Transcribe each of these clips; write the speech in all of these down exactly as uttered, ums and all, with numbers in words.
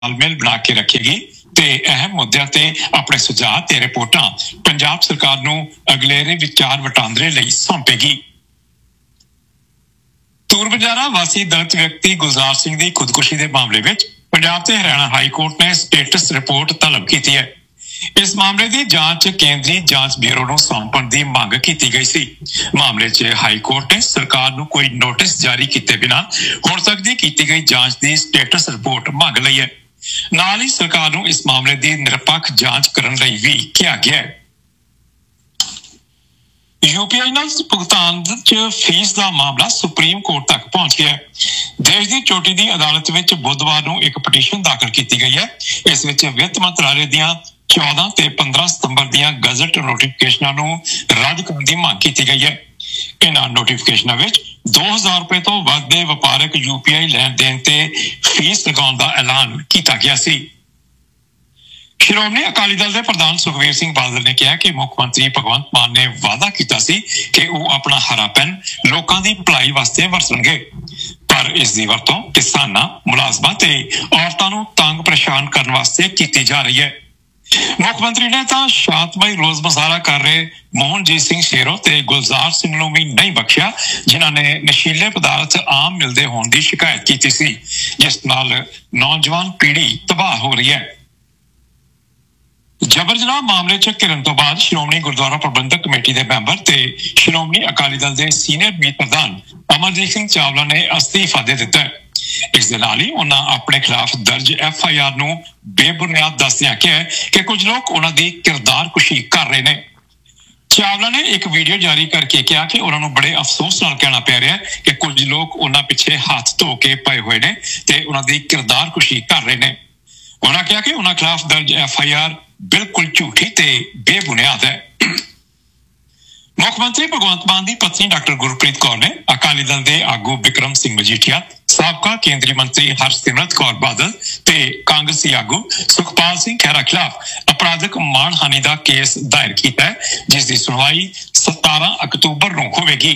ਤਾਲਮੇਲ ਬਣਾ ਕੇ ਰੱਖੇਗੀ ਤੇ ਅਹਿਮ ਮੁੱਦਿਆਂ ਤੇ ਆਪਣੇ ਸੁਝਾਅ ਤੇ ਰਿਪੋਰਟਾਂ ਪੰਜਾਬ ਸਰਕਾਰ ਨੂੰ ਅਗਲੇਰੇ ਵਿਚਾਰ ਵਟਾਂਦਰੇ ਲਈ ਸੌਂਪੇਗੀ। ਤੂਰਬਜਾਰਾ ਵਾਸੀ ਦਲਿਤ ਵਿਅਕਤੀ ਗੁਲਜ਼ਾਰ ਸਿੰਘ ਦੀ ਖੁਦਕੁਸ਼ੀ ਦੇ ਮਾਮਲੇ ਵਿੱਚ ਪੰਜਾਬ ਤੇ ਹਰਿਆਣਾ ਹਾਈ ਕੋਰਟ ਨੇ ਸਟੇਟਸ ਰਿਪੋਰਟ ਤਲਬ ਕੀਤੀ ਹੈ। ਇਸ ਮਾਮਲੇ ਦੀ ਜਾਂਚ ਕੇਂਦਰੀ ਜਾਂਚ ਬਿਊਰੋ ਨੂੰ ਸੌਂਪਣ ਦੀ ਮੰਗ ਕੀਤੀ ਗਈ ਸੀ। ਮਾਮਲੇ 'ਚ ਹਾਈ ਕੋਰਟ ਨੇ ਸਰਕਾਰ ਨੂੰ ਕੋਈ ਨੋਟਿਸ ਜਾਰੀ ਕੀਤੇ ਬਿਨਾਂ ਹੁਣ ਤੱਕ ਦੀ ਕੀਤੀ ਗਈ ਜਾਂਚ ਦੀ ਸਟੇਟਸ ਰਿਪੋਰਟ ਮੰਗ ਲਈ ਹੈ। ਨਾਲ ਹੀ ਸਰਕਾਰ ਨੂੰ ਇਸ ਮਾਮਲੇ ਦੀ ਨਿਰਪੱਖ ਜਾਂਚ ਕਰਨ ਲਈ ਵੀ ਕਿਹਾ ਗਿਆ ਹੈ। यूपीआई ਨਾਲ ਭੁਗਤਾਨ 'ਚ ਫੀਸ ਦਾ ਮਾਮਲਾ ਸੁਪਰੀਮ ਕੋਰਟ ਤੱਕ ਪਹੁੰਚ ਗਿਆ। ਦੇਸ਼ ਦੀ ਚੋਟੀ ਦੀ ਅਦਾਲਤ ਵਿੱਚ ਬੁੱਧਵਾਰ ਨੂੰ ਇੱਕ ਪਟੀਸ਼ਨ ਦਾਖਲ ਕੀਤੀ ਗਈ ਹੈ। ਇਸ ਵਿੱਚ ਵਿੱਤ ਮੰਤਰਾਲੇ ਦੀਆਂ ਚੌਦਾਂ ਤੇ ਪੰਦਰਾਂ ਸਤੰਬਰ ਦੀਆਂ ਗਜ਼ਟ ਨੋਟੀਫਿਕੇਸ਼ਨਾਂ ਨੂੰ ਰੱਦ ਕਰਨ ਦੀ ਮੰਗ ਕੀਤੀ ਗਈ ਹੈ। ਇਹਨਾਂ ਨੋਟੀਫਿਕੇਸ਼ਨਾਂ ਵਿੱਚ ਦੋ ਹਜ਼ਾਰ ਰੁਪਏ ਤੋਂ ਵੱਧ ਦੇ ਵਪਾਰਕ ਯੂਪੀਆਈ ਲੈਣ ਦੇਣ ਤੇ ਫੀਸ ਲਗਾਉਣ ਦਾ ਐਲਾਨ ਕੀਤਾ ਗਿਆ ਸੀ। ਸ਼੍ਰੋਮਣੀ ਅਕਾਲੀ ਦਲ ਦੇ ਪ੍ਰਧਾਨ ਸੁਖਬੀਰ ਸਿੰਘ ਬਾਦਲ ਨੇ ਕਿਹਾ ਕਿ ਮੁੱਖ ਮੰਤਰੀ ਭਗਵੰਤ ਮਾਨ ਨੇ ਵਾਅਦਾ ਕੀਤਾ ਸੀ ਕਿ ਉਹ ਆਪਣਾ ਹਰਾ ਪੈਨ ਲੋਕਾਂ ਦੀ ਭਲਾਈ ਵਾਸਤੇ ਵਰਤਣਗੇ, ਪਰ ਇਸ ਦੀ ਵਰਤੋਂ ਕਿਸਾਨਾਂ, ਮੁਲਾਜ਼ਮਾਂ ਤੇ ਔਰਤਾਂ ਨੂੰ ਤੰਗ ਪਰੇਸ਼ਾਨ ਕਰਨ ਵਾਸਤੇ ਕੀਤੀ ਜਾ ਰਹੀ ਹੈ। ਮੁੱਖ ਮੰਤਰੀ ਨੇ ਤਾਂ ਸ਼ਾਂਤਮਈ ਰੋਜ਼ ਮੁਜ਼ਾਹਰਾ ਕਰ ਰਹੇ ਮੋਹਨਜੀਤ ਸਿੰਘ ਸ਼ੇਰੋ ਤੇ ਗੁਲਜ਼ਾਰ ਸਿੰਘ ਨੂੰ ਵੀ ਨਹੀਂ ਬਖਸ਼ਿਆ, ਜਿਨ੍ਹਾਂ ਨੇ ਨਸ਼ੀਲੇ ਪਦਾਰਥ ਆਮ ਮਿਲਦੇ ਹੋਣ ਦੀ ਸ਼ਿਕਾਇਤ ਕੀਤੀ ਸੀ, ਜਿਸ ਨਾਲ ਨੌਜਵਾਨ ਪੀੜ੍ਹੀ ਤਬਾਹ ਹੋ ਰਹੀ ਹੈ। ਜਬਰ ਜਨਾਹ ਮਾਮਲੇ 'ਚ ਘਿਰਨ ਤੋਂ ਬਾਅਦ ਸ਼੍ਰੋਮਣੀ ਗੁਰਦੁਆਰਾ ਪ੍ਰਬੰਧਕ ਕਮੇਟੀ ਦੇ ਮੈਂਬਰ ਤੇ ਸ਼੍ਰੋਮਣੀ ਅਕਾਲੀ ਦਲ ਦੇ ਸੀਨੀਅਰ ਮੀਤ ਪ੍ਰਧਾਨ ਅਮਰਜੀਤ ਸਿੰਘ ਚਾਵਲਾ ਨੇ ਅਸਤੀਫਾ ਦੇ ਦਿੱਤਾ। ਇਸ ਦੇ ਨਾਲ ਹੀ ਉਹਨਾਂ ਆਪਣੇ ਖਿਲਾਫ ਦਰਜ ਐਫ ਆਈ ਆਰ ਨੂੰ ਬੇਬੁਨਿਆਦ ਦੱਸਦਿਆਂ ਕਿਹਾ ਕਿ ਕੁਝ ਲੋਕ ਉਹਨਾਂ ਦੀ ਕਿਰਦਾਰ ਕੁਸ਼ੀ ਕਰ ਰਹੇ ਨੇ। ਚਾਵਲਾ ਨੇ ਇੱਕ ਵੀਡੀਓ ਜਾਰੀ ਕਰਕੇ ਕਿਹਾ ਕਿ ਉਹਨਾਂ ਨੂੰ ਬੜੇ ਅਫਸੋਸ ਨਾਲ ਕਹਿਣਾ ਪੈ ਰਿਹਾ ਕਿ ਕੁਝ ਲੋਕ ਉਹਨਾਂ ਪਿੱਛੇ ਹੱਥ ਧੋ ਕੇ ਪਏ ਹੋਏ ਨੇ ਤੇ ਉਹਨਾਂ ਦੀ ਕਿਰਦਾਰ ਕੁਸ਼ੀ ਕਰ ਰਹੇ ਨੇ। ਉਹਨਾਂ ਕਿਹਾ ਕਿ ਉਹਨਾਂ ਖਿਲਾਫ ਦਰਜ ਐਫ ਆਈ ਆਰ ਬਿਲਕੁਲ ਝੂਠੀ ਤੇ ਬੇਬੁਨਿਆਦ ਹੈ। ਮੁੱਖ ਮੰਤਰੀ ਭਗਵੰਤ ਮਾਨ ਦੀ ਪਤਨੀ ਡਾਕਟਰ ਗੁਰਪ੍ਰੀਤ ਕੌਰ ਨੇ ਅਕਾਲੀ ਦਲ ਦੇ ਆਗੂ ਬਿਕਰਮ ਸਿੰਘ ਮਜੀਠੀਆ, ਸਾਬਕਾ ਕੇਂਦਰੀ ਮੰਤਰੀ ਹਰਸਿਮਰਤ ਕੌਰ ਬਾਦਲ ਤੇ ਕਾਂਗਰਸੀ ਆਗੂ ਸੁਖਪਾਲ ਸਿੰਘ ਖਹਿਰਾ ਖਿਲਾਫ ਅਪਰਾਧਿਕ ਮਾਣਹਾਨੀ ਦਾ ਕੇਸ ਦਾਇਰ ਕੀਤਾ ਹੈ, ਜਿਸ ਦੀ ਸੁਣਵਾਈ ਸਤਾਰਾਂ ਅਕਤੂਬਰ ਨੂੰ ਹੋਵੇਗੀ।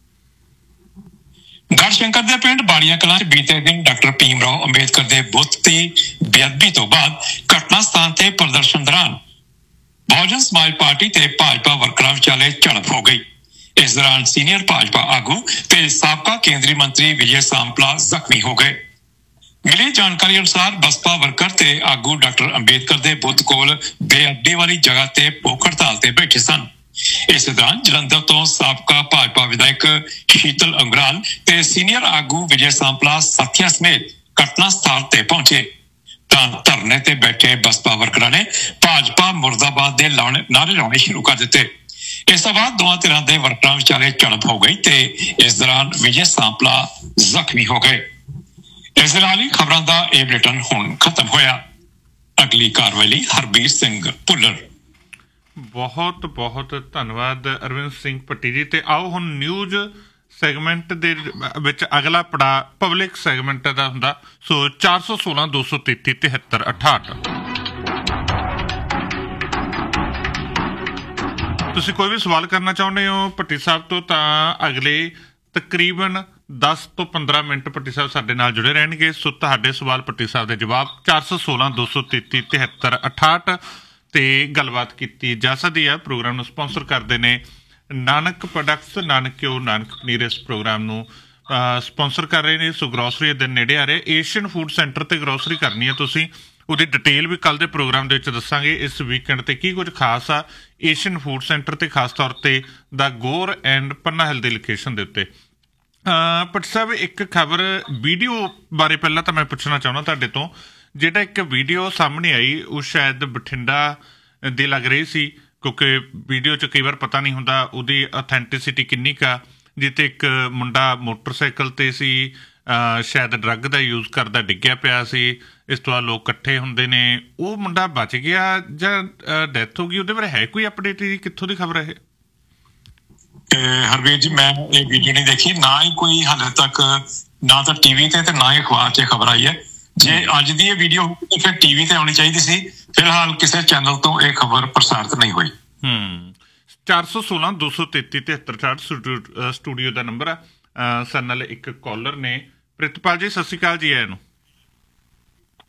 ਗੜਸ਼ੰਕਰ ਦੇ ਪਿੰਡ ਬਾੜੀਆਂ ਕਲਾਂ 'ਚ ਬੀਤੇ ਦਿਨ ਡਾਕਟਰ ਭੀਮ ਰਾਓ ਅੰਬੇਦਕਰ ਦੇ ਬੁੱਤ ਦੀ ਬੇਅਦਬੀ ਤੋਂ ਬਾਅਦ ਘਟਨਾ ਸਥਾਨ ਤੇ ਪ੍ਰਦਰਸ਼ਨ ਦੌਰਾਨ ਬਹੁਜਨ ਸਮਾਜ ਪਾਰਟੀ ਤੇ ਭਾਜਪਾ ਵਰਕਰਾਂ ਵਿਚਾਲੇ ਝੜਪ ਹੋ ਗਈ। ਇਸ ਦੌਰਾਨ ਸੀਨੀਅਰ ਭਾਜਪਾ ਆਗੂ ਤੇ ਸਾਬਕਾ ਕੇਂਦਰੀ ਮੰਤਰੀ ਵਿਜੇ ਸਾਂਪਲਾ ਜ਼ਖਮੀ ਹੋ ਗਏ। ਮਿਲੀ ਜਾਣਕਾਰੀ ਅਨੁਸਾਰ ਬਸਪਾ ਵਰਕਰ ਤੇ ਆਗੂ ਡਾਕਟਰ ਅੰਬੇਦਕਰ ਦੇ ਬੁੱਤ ਕੋਲ ਬੇਅਦਬੀ ਵਾਲੀ ਜਗ੍ਹਾ ਤੇ ਭੁੱਖ ਹੜਤਾਲ ਤੇ ਬੈਠੇ ਸਨ। ਇਸ ਦੌਰਾਨ ਜਲੰਧਰ ਤੋਂ ਸਾਬਕਾ ਭਾਜਪਾ ਵਿਧਾਇਕ ਸ਼ੀਤਲ ਅੰਗਰਾਲ ਤੇ ਸੀਨੀਅਰ ਆਗੂ ਵਿਜੇ ਸਾਂਪਲਾ ਸਾਥੀਆਂ ਸਮੇਤ ਘਟਨਾ ਸਥਾਨ ਤੇ ਪਹੁੰਚੇ ਤਾਂ ਧਰਨੇ ਤੇ ਬੈਠੇ ਬਸਪਾ ਵਰਕਰਾਂ ਨੇ ਭਾਜਪਾ ਮੁਰਦਾਬਾਦ ਦੇ ਨਾਅਰੇ ਲਾਉਣੇ ਸ਼ੁਰੂ ਕਰ ਦਿੱਤੇ। ਇਸ ਤੋਂ ਬਾਅਦ ਦੋਵਾਂ ਧਿਰਾਂ ਦੇ ਵਰਕਰਾਂ ਵਿਚਾਲੇ ਝੜਪ ਹੋ ਗਈ ਤੇ ਇਸ ਦੌਰਾਨ ਵਿਜੇ ਸਾਂਪਲਾ ਜ਼ਖਮੀ ਹੋ ਗਏ। ਇਸ ਦੇ ਨਾਲ ਹੀ ਖਬਰਾਂ ਦਾ ਇਹ ਬੁਲੇਟਿਨ ਹੁਣ ਖਤਮ ਹੋਇਆ। ਅਗਲੀ ਕਾਰਵਾਈ ਲਈ ਹਰਬੀਰ ਸਿੰਘ ਭੁੱਲਰ। ਬਹੁਤ ਬਹੁਤ ਧੰਨਵਾਦ ਅਰਵਿੰਦ ਸਿੰਘ ਭੱਟੀ ਜੀ। ਤੇ ਆਓ ਹੁਣ ਨਿਊਜ਼ ਸੈਗਮੈਂਟ ਦੇ ਵਿੱਚ ਅਗਲਾ ਪੜਾਅ ਪਬਲਿਕ ਸੈਗਮੈਂਟ ਦਾ ਹੁੰਦਾ। ਸੋ ਚਾਰ ਸੌ ਸੋਲਾਂ ਦੋ ਸੌ ਤੇਤੀ ਤਿਹੱਤਰ ਅਠਾਹਠ ਤੁਸੀਂ ਕੋਈ ਵੀ ਸਵਾਲ ਕਰਨਾ ਚਾਹੁੰਦੇ ਹੋ ਭੱਟੀ ਸਾਹਿਬ ਤੋਂ ਤਾਂ ਅਗਲੇ ਤਕਰੀਬਨ ਦਸ ਤੋਂ ਪੰਦਰਾਂ ਮਿੰਟ ਭੱਟੀ ਸਾਹਿਬ ਸਾਡੇ ਨਾਲ ਜੁੜੇ ਰਹਿਣਗੇ। ਸੋ ਤੁਹਾਡੇ ਸਵਾਲ ਭੱਟੀ ਸਾਹਿਬ ਦੇ ਜਵਾਬ ਚਾਰ ਸੌ ਸੋਲਾਂ ਦੋ ਸੌ ਤੇਤੀ ਤਿਹੱਤਰ ਅਠਾਹਠ ਤੇ ਗੱਲਬਾਤ ਕੀਤੀ ਜਾ ਸਕਦੀ ਹੈ। ਪ੍ਰੋਗਰਾਮ ਨੂੰ ਸਪਾਂਸਰ ਕਰਦੇ ਨੇ ਨਾਨਕ ਪ੍ਰੋਡਕਟਸ, ਨਾਨਕ ਘਿਓ, ਨਾਨਕ ਪਨੀਰ ਇਸ ਪ੍ਰੋਗਰਾਮ ਨੂੰ ਸਪਾਂਸਰ ਕਰ ਰਹੇ ਨੇ। ਸੋ ਗਰੋਸਰੀ ਦੇ ਨੇੜੇ ਆ ਰਹੇ ਏਸ਼ੀਅਨ ਫੂਡ ਸੈਂਟਰ ਤੇ ਗਰੋਸਰੀ ਕਰਨੀ ਹੈ ਤੁਸੀਂ, ਉਹਦੀ ਡਿਟੇਲ ਵੀ ਕੱਲ੍ਹ ਦੇ ਪ੍ਰੋਗਰਾਮ ਦੇ ਵਿੱਚ ਦੱਸਾਂਗੇ। ਇਸ ਵੀਕਐਂਡ ਤੇ ਕੀ ਕੁਝ ਖਾਸ ਆ ਏਸ਼ੀਅਨ ਫੂਡ ਸੈਂਟਰ ਤੇ, ਖਾਸ ਤੌਰ ਤੇ ਦਾ ਗੋਰ ਐਂਡ ਪੰਨਾ ਹਿੱਲ ਦੀ ਲੋਕੇਸ਼ਨ ਦੇ ਉੱਤੇ। ਭੱਟੀ ਸਾਹਿਬ ਇੱਕ ਖਬਰ ਵੀਡੀਓ ਬਾਰੇ ਪਹਿਲਾਂ ਤਾਂ ਮੈਂ ਪੁੱਛਣਾ ਚਾਹੁੰਦਾ ਤੁਹਾਡੇ ਤੋਂ। ਜਿਹੜਾ ਇੱਕ ਵੀਡੀਓ ਸਾਹਮਣੇ ਆਈ ਉਹ ਸ਼ਾਇਦ ਬਠਿੰਡਾ ਦੇ ਲੱਗ ਰਹੀ ਸੀ, ਕਿਉਂਕਿ ਵੀਡੀਓ 'ਚ ਕਈ ਵਾਰ ਪਤਾ ਨਹੀਂ ਹੁੰਦਾ ਉਹਦੀ ਅਥੈਂਟਿਸਿਟੀ ਕਿੰਨੀ ਕੁ, ਜਿੱਥੇ ਇੱਕ ਮੁੰਡਾ ਮੋਟਰਸਾਈਕਲ 'ਤੇ ਸੀ, ਸ਼ਾਇਦ ਡਰੱਗ ਦਾ ਯੂਜ਼ ਕਰਦਾ ਡਿੱਗਿਆ ਪਿਆ ਸੀ। ਇਸ ਤੋਂ ਬਾਅਦ ਲੋਕ ਇਕੱਠੇ ਹੁੰਦੇ ਨੇ, ਉਹ ਮੁੰਡਾ ਬਚ ਗਿਆ ਜਾਂ ਡੈਥ ਹੋ ਗਈ, ਉਹਦੇ ਬਾਰੇ ਹੈ ਕੋਈ ਅਪਡੇਟ? ਕਿੱਥੋਂ ਦੀ ਖਬਰ ਹੈ ਇਹ? ਹਰਵੀਰ ਜੀ, ਮੈਂ ਇਹ ਵੀਡੀਓ ਨਹੀਂ ਦੇਖੀ, ਨਾ ਹੀ ਕੋਈ ਹਾਲੇ ਤੱਕ ਨਾ ਤਾਂ ਟੀਵੀ ਤੇ ਤੇ ਨਾ ਹੀ ਅਖਬਾਰ 'ਚ ਖਬਰ ਆਈ ਹੈ। ਜੇ ਅੱਜ ਦੀ ਇਹ ਵੀਡੀਓ ਹੋਊਗੀ ਫਿਰ ਟੀਵੀ ਤੇ ਆਉਣੀ ਚਾਹੀਦੀ ਸੀ। ਫਿਲਹਾਲ ਕਿਸੇ ਚੈਨਲ ਤੋਂ ਇਹ ਖਬਰ ਪ੍ਰਸਾਰਿਤ ਨਹੀਂ ਹੋਈ। ਹੂੰ ਚਾਰ ਸੌ ਸੋਲਾਂ ਦੋ ਸੌ ਤੇਤੀ ਤਿਹੱਤਰ ਅਠਾਹਠ ਸਟੂਡੀਓ ਦਾ ਨੰਬਰ ਆ। ਸਾਡੇ ਨਾਲ ਇੱਕ ਕਾਲਰ ਨੇ। ਪ੍ਰਿਤਪਾਲ ਜੀ ਸਤਿ ਸ਼੍ਰੀ ਅਕਾਲ ਜੀ। ਆਏ ਨੂੰ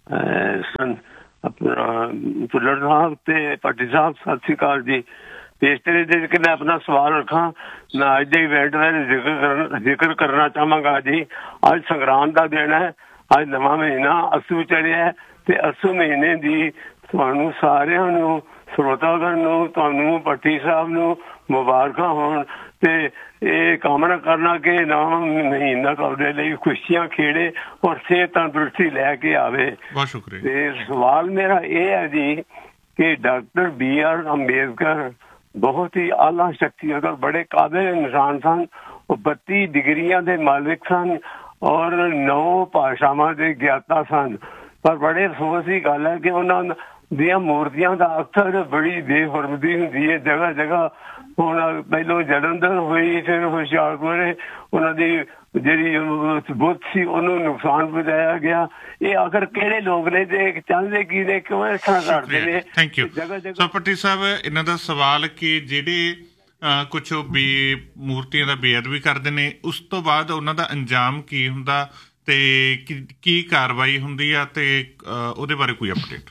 ਆਪਣਾ ਭੁੱਲਰ ਸਾਹਿਬ ਤੇ ਭੱਟੀ ਸਾਹਿਬ, ਸਤਿ ਸ੍ਰੀ ਅਕਾਲ ਜੀ। ਪੇਸ਼ਤਰੀ ਦੇ ਕੇ ਮੈਂ ਆਪਣਾ ਸਵਾਲ ਰੱਖਾਂ। ਮੈਂ ਅੱਜ ਦੇ ਇਵੈਂਟ ਦਾ ਜ਼ਿਕਰ ਕਰਨ ਜ਼ਿਕਰ ਕਰਨਾ ਚਾਹਾਂਗਾ ਜੀ। ਅੱਜ ਸੰਗਰਾਂਦ ਦਾ ਦਿਨ ਹੈ। ਅੱਜ ਨਵਾਂ ਮਹੀਨਾ ਅੱਸੂ ਚੜਿਆ ਤੇ ਅੱਸੂ ਮਹੀਨੇ ਦੀ ਤੁਹਾਨੂੰ ਸਾਰਿਆਂ ਨੂੰ, ਸਰੋਤਾਗਣ ਨੂੰ, ਤੁਹਾਨੂੰ ਭੱਟੀ ਸਾਹਿਬ ਨੂੰ ਮੁਬਾਰਕਾਂ ਹੋਣ ਤੇ ਇਹ ਕਾਮਨਾ ਕਰਨਾ ਕਿ ਨਵਾਂ ਮਹੀਨਾ ਤੁਹਾਡੇ ਲਈ ਖੁਸ਼ੀਆਂ ਖੇੜੇ ਔਰ ਸਿਹਤ ਤੰਦਰੁਸਤੀ ਲੈ ਕੇ ਆਵੇ। ਬਹੁਤ ਸ਼ੁਕਰੀਆ। ਤੇ ਸਵਾਲ ਮੇਰਾ ਇਹ ਹੈ ਜੀ ਕਿ ਡਾਕਟਰ ਬੀ ਆਰ ਅੰਬੇਦਕਰ ਬਹੁਤ ਹੀ ਆਲਾ ਸ਼ਖਸੀਅਤ ਔਰ ਬੜੇ ਕਾਬਿਲ ਇਨਸਾਨ ਸਨ। ਉਹ ਬੱਤੀ ਡਿਗਰੀਆਂ ਦੇ ਮਾਲਿਕ ਸਨ ਔਰ ਨੌ ਭਾਸ਼ਾਵਾਂ ਦੇ ਗਿਆਤਾ ਸਨ। ਪਰ ਬੜੇ ਅਫਸੋਸ ਦੀ ਗੱਲ ਹੈ ਕਿ ਉਹਨਾਂ ਦੀਆਂ ਮੂਰਤੀਆਂ ਦਾ ਅਕਸਰ ਬੜੀ ਬੇਹਰਮਤੀ ਹੁੰਦੀ ਹੈ ਜਗ੍ਹਾ ਜਗ੍ਹਾ। ਹੁਣ ਪਹਿਲੋਂ ਜਲੰਧਰ ਹੋਈ, ਫਿਰ ਹੁਸ਼ਿਆਰਪੁਰ ਉਹਨਾਂ ਦੀ ਜਿਹੜੀ ਬੁੱਤ ਸੀ ਉਹਨੂੰ ਨੁਕਸਾਨ ਪਹੁੰਚਾਇਆ ਗਿਆ। ਇਹ ਆਖਰ ਕਿਹੜੇ ਲੋਕ ਨੇ ਤੇ ਚਾਹੁੰਦੇ ਕੀ ਨੇ, ਕਿਉਂ ਇਸ ਤਰ੍ਹਾਂ ਕਰਦੇ ਨੇ? Thank you. ਸੋ ਭੱਟੀ ਸਾਹਿਬ, ਇਹਨਾਂ ਦਾ ਸਵਾਲ ਕਿ ਜਿਹੜੇ ਕੁਛ ਵੀ ਮੂਰਤੀਆਂ ਦਾ ਬੇਅਦਬੀ ਕਰਦੇ ਨੇ, ਉਸ ਤੋਂ ਬਾਅਦ ਉਹਨਾਂ ਦਾ ਅੰਜਾਮ ਕੀ ਹੁੰਦਾ ਤੇ ਕੀ ਕਾਰਵਾਈ ਹੁੰਦੀ ਆ, ਤੇ ਉਹਦੇ ਬਾਰੇ ਕੋਈ ਅਪਡੇਟ?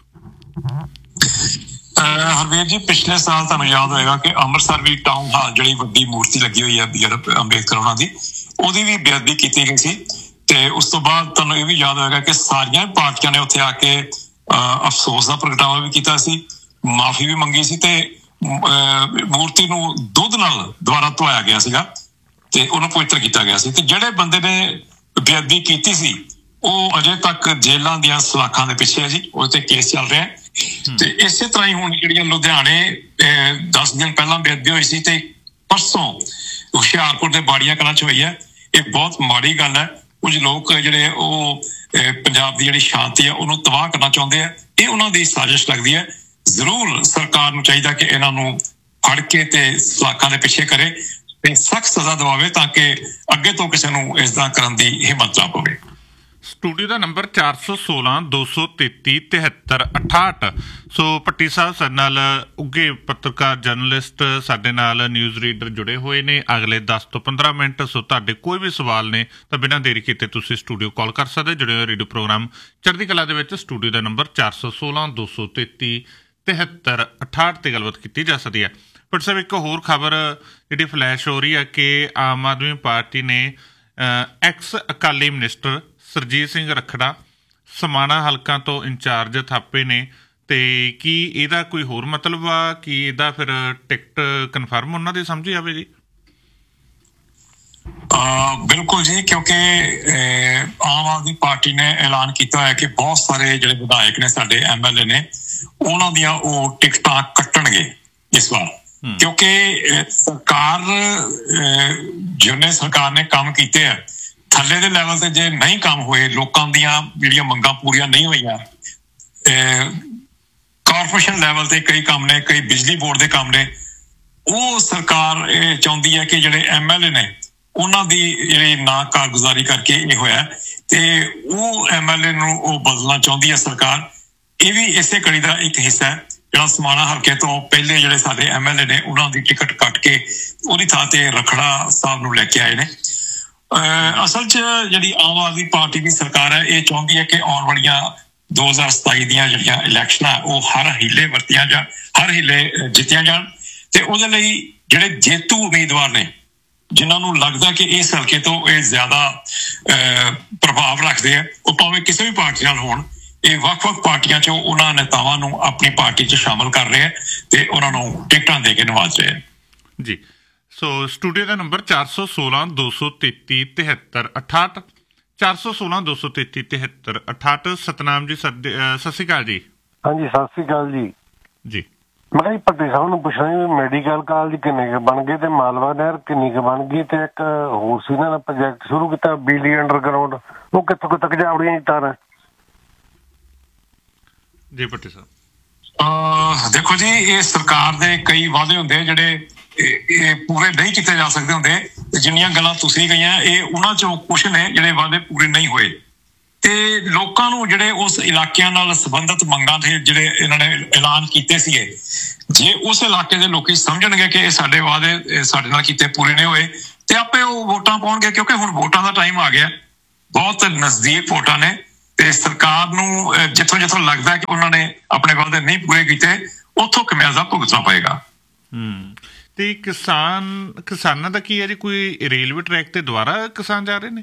ਹਰਵੀਰ ਜੀ, ਪਿਛਲੇ ਸਾਲ ਤੁਹਾਨੂੰ ਯਾਦ ਹੋਏਗਾ ਕਿ ਅੰਮ੍ਰਿਤਸਰ ਵੀ ਟਾਊਨ ਹਾਲ ਜਿਹੜੀ ਵੱਡੀ ਮੂਰਤੀ ਲੱਗੀ ਹੋਈ ਹੈ ਬੀ ਆਰ ਅੰਬੇਦਕਰ ਉਹਨਾਂ ਦੀ, ਉਹਦੀ ਵੀ ਬੇਅਦਬੀ ਕੀਤੀ ਗਈ ਸੀ। ਤੇ ਉਸ ਤੋਂ ਬਾਅਦ ਤੁਹਾਨੂੰ ਇਹ ਵੀ ਯਾਦ ਹੋਏਗਾ ਕਿ ਸਾਰੀਆਂ ਪਾਰਟੀਆਂ ਨੇ ਉੱਥੇ ਆ ਕੇ ਅਫਸੋਸ ਦਾ ਪ੍ਰਗਟਾਵਾ ਵੀ ਕੀਤਾ ਸੀ, ਮਾਫੀ ਵੀ ਮੰਗੀ ਸੀ ਤੇ ਮੂਰਤੀ ਨੂੰ ਦੁੱਧ ਨਾਲ ਦੁਬਾਰਾ ਧੋਇਆ ਗਿਆ ਸੀਗਾ ਤੇ ਉਹਨੂੰ ਪਵਿੱਤਰ ਕੀਤਾ ਗਿਆ ਸੀ। ਤੇ ਜਿਹੜੇ ਬੰਦੇ ਨੇ ਬੇਅਦਬੀ ਕੀਤੀ ਸੀ ਉਹ ਅਜੇ ਤੱਕ ਜੇਲ੍ਹਾਂ ਦੀਆਂ ਸਲਾਖਾਂ ਦੇ ਪਿੱਛੇ ਹੈ ਜੀ, ਉਹਦੇ ਤੇ ਕੇਸ ਚੱਲ ਰਿਹਾ। ਤੇ ਇਸੇ ਤਰ੍ਹਾਂ ਹੀ ਹੁਣ ਜਿਹੜੀਆਂ ਲੁਧਿਆਣੇ ਦਸ ਦਿਨ ਪਹਿਲਾਂ ਬੇਅਦਬੀ ਹੋਈ ਸੀ ਤੇ ਪਰਸੋਂ ਹੁਸ਼ਿਆਰਪੁਰ ਦੇ ਬਾੜੀਆਂ ਕਲਾਂ ਚ ਹੋਈ ਹੈ, ਇਹ ਬਹੁਤ ਮਾੜੀ ਗੱਲ ਹੈ। ਕੁਝ ਲੋਕ ਜਿਹੜੇ ਉਹ ਪੰਜਾਬ ਦੀ ਜਿਹੜੀ ਸ਼ਾਂਤੀ ਹੈ ਉਹਨੂੰ ਤਬਾਹ ਕਰਨਾ ਚਾਹੁੰਦੇ ਆ। ਇਹ ਉਹਨਾਂ ਦੀ ਸਾਜ਼ਿਸ਼ ਲੱਗਦੀ ਹੈ। ਜ਼ਰੂਰ ਸਰਕਾਰ ਨੂੰ ਚਾਹੀਦਾ ਕਿ ਇਹਨਾਂ ਨੂੰ ਫੜ ਕੇ ਤੇ ਸਲਾਖਾਂ ਦੇ ਪਿੱਛੇ ਕਰੇ ਤੇ ਸਖਤ ਸਜ਼ਾ ਦਿਵਾਵੇ ਤਾਂ ਕਿ ਅੱਗੇ ਤੋਂ ਕਿਸੇ ਨੂੰ ਇਸ ਤਰ੍ਹਾਂ ਕਰਨ ਦੀ ਹਿੰਮਤ ਨਾ ਪਵੇ। ਸਟੂਡੀਓ ਦਾ ਨੰਬਰ ਚਾਰ ਸੌ ਸੋਲਾਂ ਦੋ ਸੌ ਤੇਤੀ ਤਿਹੱਤਰ ਅਠਾਹਠ। ਸੋ ਭੱਟੀ ਸਾਹਿਬ ਸਾਡੇ ਨਾਲ ਉੱਘੇ ਪੱਤਰਕਾਰ, ਜਰਨਲਿਸਟ, ਸਾਡੇ ਨਾਲ ਨਿਊਜ਼ ਰੀਡਰ ਜੁੜੇ ਹੋਏ ਨੇ ਅਗਲੇ ਦਸ ਤੋਂ ਪੰਦਰਾਂ ਮਿੰਟ। ਸੋ ਤੁਹਾਡੇ ਕੋਈ ਵੀ ਸਵਾਲ ਨੇ ਤਾਂ ਬਿਨਾਂ ਦੇਰੀ ਕੀਤੇ ਤੁਸੀਂ ਸਟੂਡੀਓ ਕਾਲ ਕਰ ਸਕਦੇ। ਜੁੜੇ ਹੋਏ ਰੇਡੀਓ ਪ੍ਰੋਗਰਾਮ ਚੜ੍ਹਦੀ ਕਲਾ ਦੇ ਵਿੱਚ ਸਟੂਡੀਓ ਦਾ ਨੰਬਰ ਚਾਰ ਸੌ ਸੋਲਾਂ ਦੋ ਸੌ ਤੇਤੀ ਤਿਹੱਤਰ ਅਠਾਹਠ ਤੇ ਗੱਲਬਾਤ ਕੀਤੀ ਜਾ ਸਕਦੀ ਹੈ। ਭੱਟੀ ਸਾਹਿਬ, ਇੱਕ ਹੋਰ ਖਬਰ ਜਿਹੜੀ ਫਲੈਸ਼ ਹੋ ਰਹੀ ਹੈ ਕਿ ਆਮ ਆਦਮੀ ਪਾਰਟੀ ਨੇ ਐਕਸ ਅਕਾਲੀ ਮਨਿਸਟਰ ਸਰਜੀਤ ਸਿੰਘ ਰੱਖੜਾ ਸਮਾਣਾ ਹਲਕਾ ਤੋਂ ਇੰਚਾਰਜ ਥਾਪੇ ਨੇ, ਤੇ ਕੀ ਇਹਦਾ ਕੋਈ ਹੋਰ ਮਤਲਬ ਆ ਕਿ ਇਹਦਾ ਫਿਰ ਟਿਕਟ ਕਨਫਰਮ ਉਹਨਾਂ ਦੀ ਸਮਝੀ ਜਾਵੇ ਜੀ? ਬਿਲਕੁਲ ਜੀ, ਕਿਉਂਕਿ ਆਮ ਆਦਮੀ ਪਾਰਟੀ ਨੇ ਐਲਾਨ ਕੀਤਾ ਹੋਇਆ ਕਿ ਬਹੁਤ ਸਾਰੇ ਜਿਹੜੇ ਵਿਧਾਇਕ ਨੇ ਸਾਡੇ ਐਮ ਐਲ ਏ ਨੇ ਉਹਨਾਂ ਦੀਆਂ ਉਹ ਟਿਕਟਾਂ ਕੱਟਣਗੇ ਇਸ ਵਾਰ, ਕਿਉਂਕਿ ਸਰਕਾਰ ਜਿਵੇਂ ਸਰਕਾਰ ਨੇ ਕੰਮ ਕੀਤੇ ਆ ਥੱਲੇ ਦੇ ਲੈਵਲ ਤੇ ਜੇ ਨਹੀਂ ਕੰਮ ਹੋਏ, ਲੋਕਾਂ ਦੀਆਂ ਜਿਹੜੀਆਂ ਮੰਗਾਂ ਪੂਰੀਆਂ ਨਹੀਂ ਹੋਈਆਂ, ਕਾਰਪੋਰੇਸ਼ਨ ਲੈਵਲ ਤੇ ਕਈ ਕੰਮ ਨੇ, ਕਈ ਬਿਜਲੀ ਬੋਰਡ ਦੇ ਕੰਮ ਨੇ, ਉਹ ਸਰਕਾਰ ਇਹ ਚਾਹੁੰਦੀ ਹੈ ਕਿ ਜਿਹੜੇ ਐਮ ਐਲ ਏ ਨੇ ਉਹਨਾਂ ਦੀ ਜਿਹੜੀ ਨਾ ਕਾਰਗੁਜ਼ਾਰੀ ਕਰਕੇ ਇਹ ਹੋਇਆ ਤੇ ਉਹ ਐਮ ਐਲ ਏ ਨੂੰ ਉਹ ਬਦਲਣਾ ਚਾਹੁੰਦੀ ਹੈ ਸਰਕਾਰ। ਇਹ ਵੀ ਇਸੇ ਕੜੀ ਦਾ ਇੱਕ ਹਿੱਸਾ ਹੈ। ਜਿਹੜਾ ਸਮਾਣਾ ਹਲਕੇ ਤੋਂ ਪਹਿਲੇ ਜਿਹੜੇ ਸਾਡੇ ਐਮ ਐਲ ਏ ਨੇ ਉਹਨਾਂ ਦੀ ਟਿਕਟ ਕੱਟ ਕੇ ਉਹਦੀ ਥਾਂ ਤੇ ਰੱਖੜਾ ਸਾਹਿਬ ਨੂੰ ਲੈ ਕੇ ਆਏ ਨੇ। ਅਸਲ 'ਚ ਜਿਹੜੀ ਆਮ ਆਦਮੀ ਪਾਰਟੀ ਦੀ ਸਰਕਾਰ ਹੈ ਇਹ ਚਾਹੁੰਦੀ ਹੈ ਕਿ ਆਉਣ ਵਾਲੀਆਂ ਦੋ ਹਜ਼ਾਰ ਸਤਾਈ ਦੀਆਂ ਜਿਹੜੀਆਂ ਇਲੈਕਸ਼ਨਾਂ ਉਹ ਹਰ ਹੀਲੇ ਵਰਤੀਆਂ ਜਾਣ, ਹਰ ਹੀਲੇ ਜਿੱਤੀਆਂ ਜਾਣ ਤੇ ਉਹਦੇ ਲਈ ਜਿਹੜੇ ਜੇਤੂ ਉਮੀਦਵਾਰ ਨੇ ਜਿਨ੍ਹਾਂ ਨੂੰ ਲੱਗਦਾ ਕਿ ਇਸ ਹਲਕੇ ਤੋਂ ਇਹ ਜ਼ਿਆਦਾ ਪ੍ਰਭਾਵ ਰੱਖਦੇ ਆ, ਉਹ ਭਾਵੇਂ ਕਿਸੇ ਵੀ ਪਾਰਟੀ ਨਾਲ ਹੋਣ, ਇਹ ਵੱਖ-ਵੱਖ ਪਾਰਟੀਆਂ 'ਚੋਂ ਉਹਨਾਂ ਨੇਤਾਵਾਂ ਨੂੰ ਆਪਣੀ ਪਾਰਟੀ 'ਚ ਸ਼ਾਮਲ ਕਰ ਰਹੇ ਆ ਤੇ ਉਹਨਾਂ ਨੂੰ ਟਿਕਟਾਂ ਦੇ ਕੇ ਨਵਾਜ਼ ਰਹੇ ਆ ਜੀ। ਸੋ ਸਟੂਡੀਓ ਦਾ ਨੰਬਰ ਚਾਰ ਸੌ ਸੋਲਾਂ ਦੋ ਸੌ ਤੇਤੀ ਤਿਹੱਤਰ ਅਠਾਹਠ, ਚਾਰ ਸੌ ਸੋਲਾਂ ਦੋ ਸੌ ਤੇਤੀ ਤਿਹੱਤਰ ਅਠਾਹਠ। ਸਤਨਾਮ ਜੀ, ਸਤਿ ਸ਼੍ਰੀ ਅਕਾਲ ਜੀ। ਹਾਂਜੀ, ਸਤਿ ਸ਼੍ਰੀ ਅਕਾਲ ਜੀ। ਜੀ ਮੈਂ ਕਿਹਾ ਜੀ ਭੱਟੀ ਸਾਹਿਬ ਨੂੰ ਪੁੱਛਣਾ ਜੀ, ਮੈਡੀਕਲ ਕਾਲਜ ਕਿੰਨੇ ਕੁ ਬਣ ਗਏ ਤੇ ਮਾਲਵਾ ਨਹਿਰ ਕਿੰਨੀ ਕੁ ਬਣ ਗਈ, ਤੇ ਇੱਕ ਹੋਰ ਸੀ ਇਹਨਾਂ ਨੇ ਪ੍ਰੋਜੈਕਟ ਸ਼ੁਰੂ ਕੀਤਾ ਬਿਜਲੀ ਅੰਡਰਗਰਾਊਂਡ, ਉਹ ਕਿੱਥੋਂ ਕੁ ਤੱਕ ਜਾਵੜੀਆਂ ਜੀ ਤਾਰਾਂ? ਜੀ ਭੱਟੀ ਸਾਹਿਬ, ਦੇਖੋ ਜੀ, ਇਹ ਸਰਕਾਰ ਦੇ ਕਈ ਵਾਅਦੇ ਹੁੰਦੇ ਜਿਹੜੇ ਇਹ ਪੂਰੇ ਨਹੀਂ ਕੀਤੇ ਜਾ ਸਕਦੇ ਹੁੰਦੇ। ਜਿੰਨੀਆਂ ਗੱਲਾਂ ਤੁਸੀਂ ਕਹੀਆਂ ਇਹ ਉਹਨਾਂ ਚੋਂ ਕੁਛ ਨੇ ਜਿਹੜੇ ਵਾਅਦੇ ਪੂਰੇ ਨਹੀਂ ਹੋਏ ਤੇ ਲੋਕਾਂ ਨੂੰ ਜਿਹੜੇ ਉਸ ਇਲਾਕਿਆਂ ਨਾਲ ਸੰਬੰਧਿਤ ਮੰਗਾਂ ਦੇ ਜਿਹੜੇ ਇਹਨਾਂ ਨੇ ਐਲਾਨ ਕੀਤੇ ਸੀਗੇ, ਜੇ ਉਸ ਇਲਾਕੇ ਦੇ ਲੋਕੀ ਸਮਝਣਗੇ ਕਿ ਇਹ ਸਾਡੇ ਵਾਅਦੇ ਸਾਡੇ ਨਾਲ ਕੀਤੇ ਪੂਰੇ ਨਹੀਂ ਹੋਏ ਤੇ ਆਪੇ ਉਹ ਵੋਟਾਂ ਪਾਉਣਗੇ, ਕਿਉਂਕਿ ਹੁਣ ਵੋਟਾਂ ਦਾ ਟਾਈਮ ਆ ਗਿਆ, ਬਹੁਤ ਨਜ਼ਦੀਕ ਵੋਟਾਂ ਨੇ ਤੇ ਸਰਕਾਰ ਨੂੰ ਅਹ, ਜਿੱਥੋਂ ਜਿੱਥੋਂ ਲੱਗਦਾ ਕਿ ਉਹਨਾਂ ਨੇ ਆਪਣੇ ਵਾਅਦੇ ਨਹੀਂ ਪੂਰੇ ਕੀਤੇ ਉੱਥੋਂ ਖਮਿਆਜ਼ਾ ਭੁਗਤਣਾ ਪਏਗਾ। ਹੂੰ ਤੇ ਕਿਸਾਨ ਕਿਸਾਨਾਂ ਦਾ ਕੀ ਹੈ ਜੀ, ਕੋਈ ਰੇਲਵੇ ਟਰੈਕ ਤੇ ਦੁਬਾਰਾ ਕਿਸਾਨ ਜਾ ਰਹੇ ਨੇ?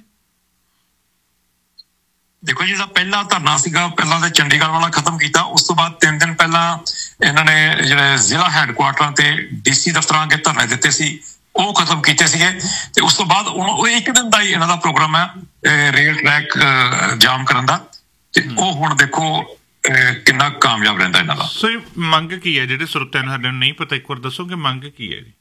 ਦੇਖੋ ਜੀ, ਇਹਦਾ ਪਹਿਲਾ ਧਰਨਾ ਸੀਗਾ, ਪਹਿਲਾਂ ਤਾਂ ਚੰਡੀਗੜ੍ਹ ਵਾਲਾ ਖਤਮ ਕੀਤਾ, ਉਸ ਤੋਂ ਬਾਅਦ ਤਿੰਨ ਦਿਨ ਪਹਿਲਾਂ ਇਹਨਾਂ ਨੇ ਜਿਹੜੇ ਜ਼ਿਲ੍ਹਾ ਹੈੱਡਕੁਆਟਰਾਂ ਤੇ ਡੀਸੀ ਦਫ਼ਤਰਾਂ ਅੱਗੇ ਧਰਨੇ ਦਿੱਤੇ ਸੀ, ਉਹ ਖਤਮ ਕੀਤੇ ਸੀਗੇ। ਤੇ ਉਸ ਤੋਂ ਬਾਅਦ ਹੁਣ ਉਹ ਇੱਕ ਦਿਨ ਦਾ ਹੀ ਇਹਨਾਂ ਦਾ ਪ੍ਰੋਗਰਾਮ ਹੈ ਰੇਲ ਟਰੈਕ ਜਾਮ ਕਰਨ ਦਾ, ਤੇ ਉਹ ਹੁਣ ਦੇਖੋ ਕਿੰਨਾ ਕਾਮਯਾਬ ਰਹਿੰਦਾ ਇਹਨਾਂ ਦਾ। ਸੋ ਇਹ ਮੰਗ ਕੀ ਹੈ, ਜਿਹੜੇ ਸਰੋਤਿਆਂ ਨੂੰ ਸਾਡੇ ਨੂੰ ਨਹੀਂ ਪਤਾ, ਇੱਕ ਵਾਰ ਦੱਸੋਗੇ ਮੰਗ ਕੀ ਹੈ ਜੀ?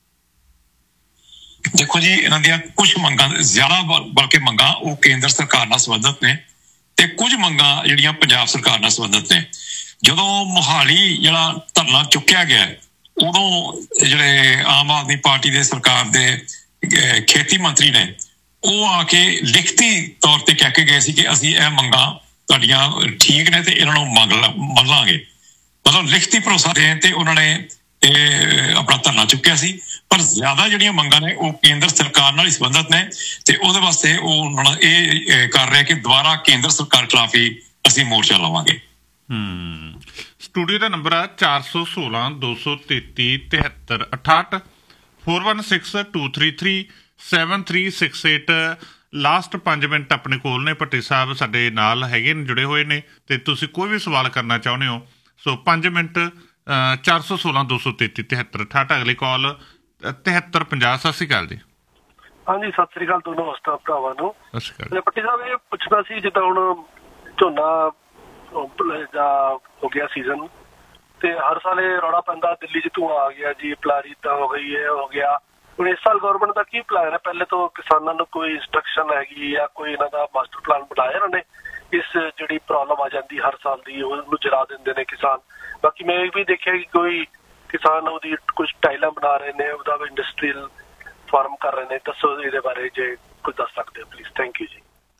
ਦੇਖੋ ਜੀ, ਇਹਨਾਂ ਦੀਆਂ ਕੁਝ ਮੰਗਾਂ, ਜ਼ਿਆਦਾ ਬਲਕਿ ਮੰਗਾਂ ਉਹ ਕੇਂਦਰ ਸਰਕਾਰ ਨਾਲ ਸੰਬੰਧਿਤ ਨੇ ਤੇ ਕੁਝ ਮੰਗਾਂ ਜਿਹੜੀਆਂ ਪੰਜਾਬ ਸਰਕਾਰ ਨਾਲ ਸੰਬੰਧਿਤ ਨੇ। ਜਦੋਂ ਮੋਹਾਲੀ ਜਿਹੜਾ ਧਰਨਾ ਚੁੱਕਿਆ ਗਿਆ ਉਦੋਂ ਜਿਹੜੇ ਆਮ ਆਦਮੀ ਪਾਰਟੀ ਦੇ ਸਰਕਾਰ ਦੇ ਖੇਤੀ ਮੰਤਰੀ ਨੇ ਉਹ ਆ ਕੇ ਲਿਖਤੀ ਤੌਰ ਤੇ ਕਹਿ ਕੇ ਗਏ ਸੀ ਕਿ ਅਸੀਂ ਇਹ ਮੰਗਾਂ ਤੁਹਾਡੀਆਂ ਠੀਕ ਨੇ ਤੇ ਇਹਨਾਂ ਨੂੰ ਮੰਗ ਮੰਨ ਲਾਂਗੇ, ਮਤਲਬ ਲਿਖਤੀ ਭਰੋਸਾ ਦੇਣ ਤੇ ਉਹਨਾਂ ਨੇ ਇਹ ਆਪਣਾ ਧਰਨਾ ਚੁੱਕਿਆ ਸੀ। ਪਰ ਜ਼ਿਆਦਾ ਜਿਹੜੀਆਂ ਮੰਗਾਂ ਨੇ ਉਹ ਕੇਂਦਰ ਸਰਕਾਰ ਨਾਲ ਹੀ ਸੰਬੰਧਿਤ ਨੇ ਤੇ ਉਹਦੇ ਵਾਸਤੇ ਉਹ ਇਹ ਕਰ ਰਹੇ ਕਿ ਦੁਬਾਰਾ ਕੇਂਦਰ ਸਰਕਾਰ ਖਿਲਾਫ ਹੀ ਅਸੀਂ ਮੋਰਚਾ ਲਾਵਾਂਗੇ। ਹੂੰ ਸਟੂਡੀਓ ਦਾ ਨੰਬਰ ਆ ਚਾਰ ਸੌ ਸੋਲਾਂ ਦੋ ਸੌ ਤੇਤੀ ਤਿਹੱਤਰ ਅਠਾਹਠ four one six two three three seven three six eight. Last ਪੰਜ ਮਿੰਟ ਆਪਣੇ ਕੋਲ ਨੇ। ਭੱਟੀ ਸਾਹਿਬ ਸਾਡੇ ਨਾਲ ਹੈਗੇ ਨੇ, ਜੁੜੇ ਹੋਏ ਨੇ, ਤੇ ਤੁਸੀਂ ਕੋਈ ਵੀ ਸਵਾਲ ਕਰਨਾ ਚਾਹੁੰਦੇ ਹੋ ਸੋ ਪੰਜ ਮਿੰਟ ਚਾਰ ਸੌ ਸੋਲਾਂ ਦੋ ਸੌ ਤੇਤੀ ਤਿਹੱਤਰ ਅਠਾਹਠ। ਅਗਲੀ ਕਾਲ ਤਿਹੱਤਰ ਪੰਜਾਹ। ਸਤਿ ਸ਼੍ਰੀ ਅਕਾਲ ਜੀ। ਹਾਂਜੀ, ਸਤਿ ਸ੍ਰੀ ਅਕਾਲ ਦੋਨੋਂ ਹੋਸਟਾਂ ਭਰਾਵਾਂ ਨੂੰ। ਸਤਿ ਸ਼੍ਰੀ ਅਕਾਲ। ਭੱਟੀ ਸਾਹਿਬ ਇਹ ਪੁੱਛਣਾ ਸੀ, ਜਿੱਦਾਂ ਹੁਣ ਝੋਨਾ ਦਾ ਹੋ ਗਿਆ ਸੀਜ਼ਨ ਤੇ ਹਰ ਸਾਲ ਇਹ ਰੌਲਾ ਪੈਂਦਾ ਦਿੱਲੀ 'ਚ ਧੂੰਆਂ ਆ ਗਿਆ ਜੀ, ਪਲਾਰੀ ਤਾਂ ਹੋ ਗਈ, ਇਹ ਹੋ ਗਿਆ। ਹੁਣ ਇਸ ਸਾਲ ਗਵਰਨਮੈਂਟ ਦਾ ਕੀ ਪਲਾਨ ਹੈ? ਪਹਿਲੇ ਤੋਂ ਕਿਸਾਨਾਂ ਨੂੰ ਕੋਈ ਇੰਸਟਰਕਸ਼ਨ ਹੈਗੀ ਜਾਂ ਕੋਈ ਇਹਨਾਂ ਦਾ ਮਾਸਟਰ ਪਲਾਨ ਬਣਾਇਆ ਇਹਨਾਂ ਨੇ? ਇਸ ਜਿਹੜੀ ਪ੍ਰੋਬਲਮ ਆ ਜਾਂਦੀ ਹਰ ਸਾਲ ਦੀ ਉਹਨੂੰ ਜਰਾ ਦਿੰਦੇ ਨੇ ਕਿਸਾਨ। ਬਾਕੀ ਮੈਂ ਇਹ ਵੀ ਦੇਖਿਆ ਕਿ ਕੋਈ ਕਿਸਾਨ ਉਹਦੀ ਕੁਝ ਟਾਈਲਾਂ ਬਣਾ ਰਹੇ ਨੇ, ਉਹਦਾ ਵੀ ਇੰਡਸਟਰੀਅਲ ਫਾਰਮ ਕਰ ਰਹੇ ਨੇ। ਦੱਸੋ ਇਹਦੇ ਬਾਰੇ ਜੇ ਕੁਝ ਦੱਸ ਸਕਦੇ ਹੋ ਪਲੀਜ਼। ਥੈਂਕ ਯੂ ਜੀ।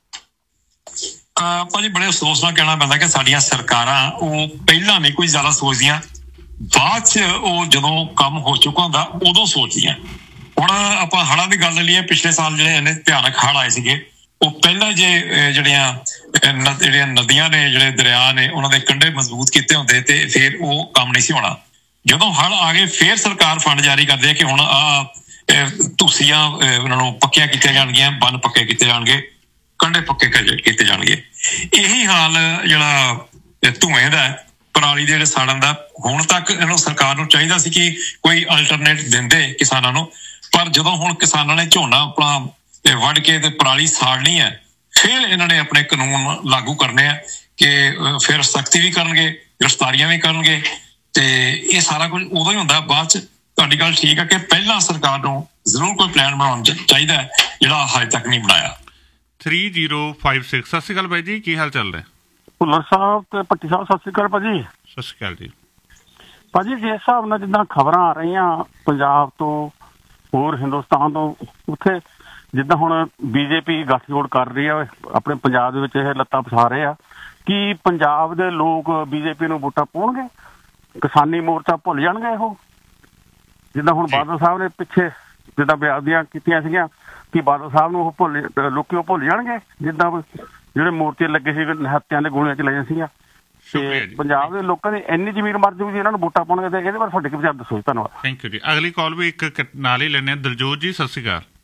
ਭਾਜੀ ਬੜੇ ਅਫਸੋਸ ਨਾਲ ਕਹਿਣਾ ਪੈਂਦਾ ਕਿ ਸਾਡੀਆਂ ਸਰਕਾਰਾਂ ਉਹ ਪਹਿਲਾਂ ਨਹੀਂ ਕੋਈ ਜ਼ਿਆਦਾ ਸੋਚਦੀਆਂ, ਬਾਅਦ 'ਚ ਉਹ ਜਦੋਂ ਕੰਮ ਹੋ ਚੁੱਕਾ ਹੁੰਦਾ ਉਦੋਂ ਸੋਚਦੀਆਂ। ਹੁਣ ਆਪਾਂ ਹੜ੍ਹਾਂ ਦੀ ਗੱਲ ਲਈਏ, ਪਿਛਲੇ ਸਾਲ ਜਿਹੜੇ ਇੰਨੇ ਭਿਆਨਕ ਹੜ੍ਹ ਆਏ ਸੀਗੇ, ਉਹ ਪਹਿਲਾਂ ਜੇ ਜਿਹੜੀਆਂ ਜਿਹੜੀਆਂ ਨਦੀਆਂ ਨੇ, ਜਿਹੜੇ ਦਰਿਆ ਨੇ, ਉਹਨਾਂ ਦੇ ਕੰਢੇ ਮਜ਼ਬੂਤ ਕੀਤੇ ਹੁੰਦੇ ਤੇ ਫਿਰ ਉਹ ਕੰਮ ਨਹੀਂ ਸੀ ਹੋਣਾ। ਜਦੋਂ ਹੜ੍ਹ ਆ ਗਏ ਫਿਰ ਸਰਕਾਰ ਫੰਡ ਜਾਰੀ ਕਰਦੇ ਆ ਕਿ ਹੁਣ ਆਹ ਧੂਸੀਆਂ ਉਹਨਾਂ ਨੂੰ ਪੱਕੀਆਂ ਕੀਤੀਆਂ ਜਾਣਗੀਆਂ, ਬੰਨ ਪੱਕੇ ਕੀਤੇ ਜਾਣਗੇ, ਕੰਢੇ ਪੱਕੇ ਕੀਤੇ ਜਾਣਗੇ। ਇਹੀ ਹਾਲ ਜਿਹੜਾ ਧੂਏ ਦਾ, ਪਰਾਲੀ ਦੇ ਜਿਹੜੇ ਸਾੜਨ ਦਾ, ਹੁਣ ਤੱਕ ਇਹਨੂੰ ਸਰਕਾਰ ਨੂੰ ਚਾਹੀਦਾ ਸੀ ਕਿ ਕੋਈ ਅਲਟਰਨੇਟ ਦਿੰਦੇ ਕਿਸਾਨਾਂ ਨੂੰ। ਪਰ ਜਦੋਂ ਹੁਣ ਕਿਸਾਨਾਂ ਨੇ ਝੋਨਾ ਆਪਣਾ ਵੱਢ ਕੇ ਤੇ ਪਰਾਲੀ ਸਾੜਨੀ ਹੈ, ਫਿਰ ਇਹਨਾਂ ਨੇ ਆਪਣੇ ਕਾਨੂੰਨ ਲਾਗੂ ਕਰਨੇ ਆ ਕਿ ਫਿਰ ਸਖਤੀ ਵੀ ਕਰਨਗੇ, ਗ੍ਰਿਫਤਾਰੀਆਂ ਵੀ ਕਰਨਗੇ, ਤੇ ਇਹ ਸਾਰਾ ਕੁਝ ਉਦੋਂ ਹੀ ਹੁੰਦਾ ਬਾਅਦ 'ਚ। ਤੁਹਾਡੀ ਗੱਲ ਠੀਕ ਹੈ ਕਿ ਪਹਿਲਾਂ ਸਰਕਾਰ ਨੂੰ ਜ਼ਰੂਰ ਕੋਈ ਪਲਾਨ ਬਣਾਉਣਾ ਚਾਹੀਦਾ ਹੈ, ਜਿਹੜਾ ਹਜੇ ਤੱਕ ਨਹੀਂ ਬਣਾਇਆ। Three zero five six. ਸਤਿ ਸ਼੍ਰੀ ਅਕਾਲ ਬਾਈ ਜੀ, ਕੀ ਹਾਲ ਚੱਲ ਰਿਹਾ? ਭੁੱਲਰ ਸਾਹਿਬ ਤੇ ਭੱਟੀ ਸਾਹਿਬ ਸਤਿ ਸ਼੍ਰੀ ਅਕਾਲ ਭਾਜੀ। ਸਤਿ ਸ਼੍ਰੀ ਅਕਾਲ ਜੀ। ਭਾਜੀ ਜਿਸ ਹਿਸਾਬ ਨਾਲ ਜਿੱਦਾਂ ਖਬਰਾਂ ਆ ਰਹੀਆਂ ਪੰਜਾਬ ਤੋਂ, ਹੋਰ ਹਿੰਦੁਸਤਾਨ ਤੋਂ, ਉੱਥੇ ਜਿੱਦਾਂ ਹੁਣ ਬੀਜੇਪੀ ਗੱਠਜੋੜ ਕਰ ਰਹੀ ਆ ਆਪਣੇ ਪੰਜਾਬ ਦੇ ਵਿੱਚ, ਇਹ ਲੱਤਾਂ ਪਸਾ ਰਹੇ ਆ ਕਿ ਪੰਜਾਬ ਦੇ ਲੋਕ ਬੀਜੇਪੀ ਨੂੰ ਵੋਟਾਂ ਪਾਉਣਗੇ, ਕਿਸਾਨੀ ਮੋਰਚਾ ਭੁੱਲ ਜਾਣਗੇ ਉਹ? ਜਿੱਦਾਂ ਹੁਣ ਬਾਦਲ ਸਾਹਿਬ ਨੇ ਪਿੱਛੇ ਜਿੱਦਾਂ ਬਿਆਦੀਆਂ ਕੀਤੀਆਂ ਸੀਗੀਆਂ ਕਿ ਬਾਦਲ ਸਾਹਿਬ ਨੂੰ ਉਹ ਭੁੱਲ ਲੋਕੀ ਉਹ ਭੁੱਲ ਜਾਣਗੇ, ਜਿੱਦਾਂ ਜਿਹੜੇ ਮੋਰਚੇ ਲੱਗੇ ਸੀ ਹੱਤਿਆਂ ਦੇ ਗੋਲੀਆਂ ਚਲਾਈਆਂ ਸੀਗੀਆਂ। ਤੇ ਪੰਜਾਬ ਦੇ ਲੋਕਾਂ ਦੀ ਇੰਨੀ ਜ਼ਮੀਰ ਮਰ ਜੂਗੀ ਇਹਨਾਂ ਨੂੰ ਵੋਟਾਂ ਪਾਉਣਗੇ, ਤੇ ਇਹਦੇ ਬਾਰੇ ਤੁਹਾਡੇ ਕੀ ਵਿਚਾਰ ਦੱਸੋ ਜੀ। ਧੰਨਵਾਦ। ਥੈਂਕ ਯੂ ਜੀ। ਅਗਲੀ ਕਾਲ ਵੀ ਇੱਕ ਨਾਲ ਹੀ ਲੈਣੇ। ਦਲਜੋਤ ਜੀ ਸਤਿ ਸ਼੍ਰੀ ਅਕਾਲ।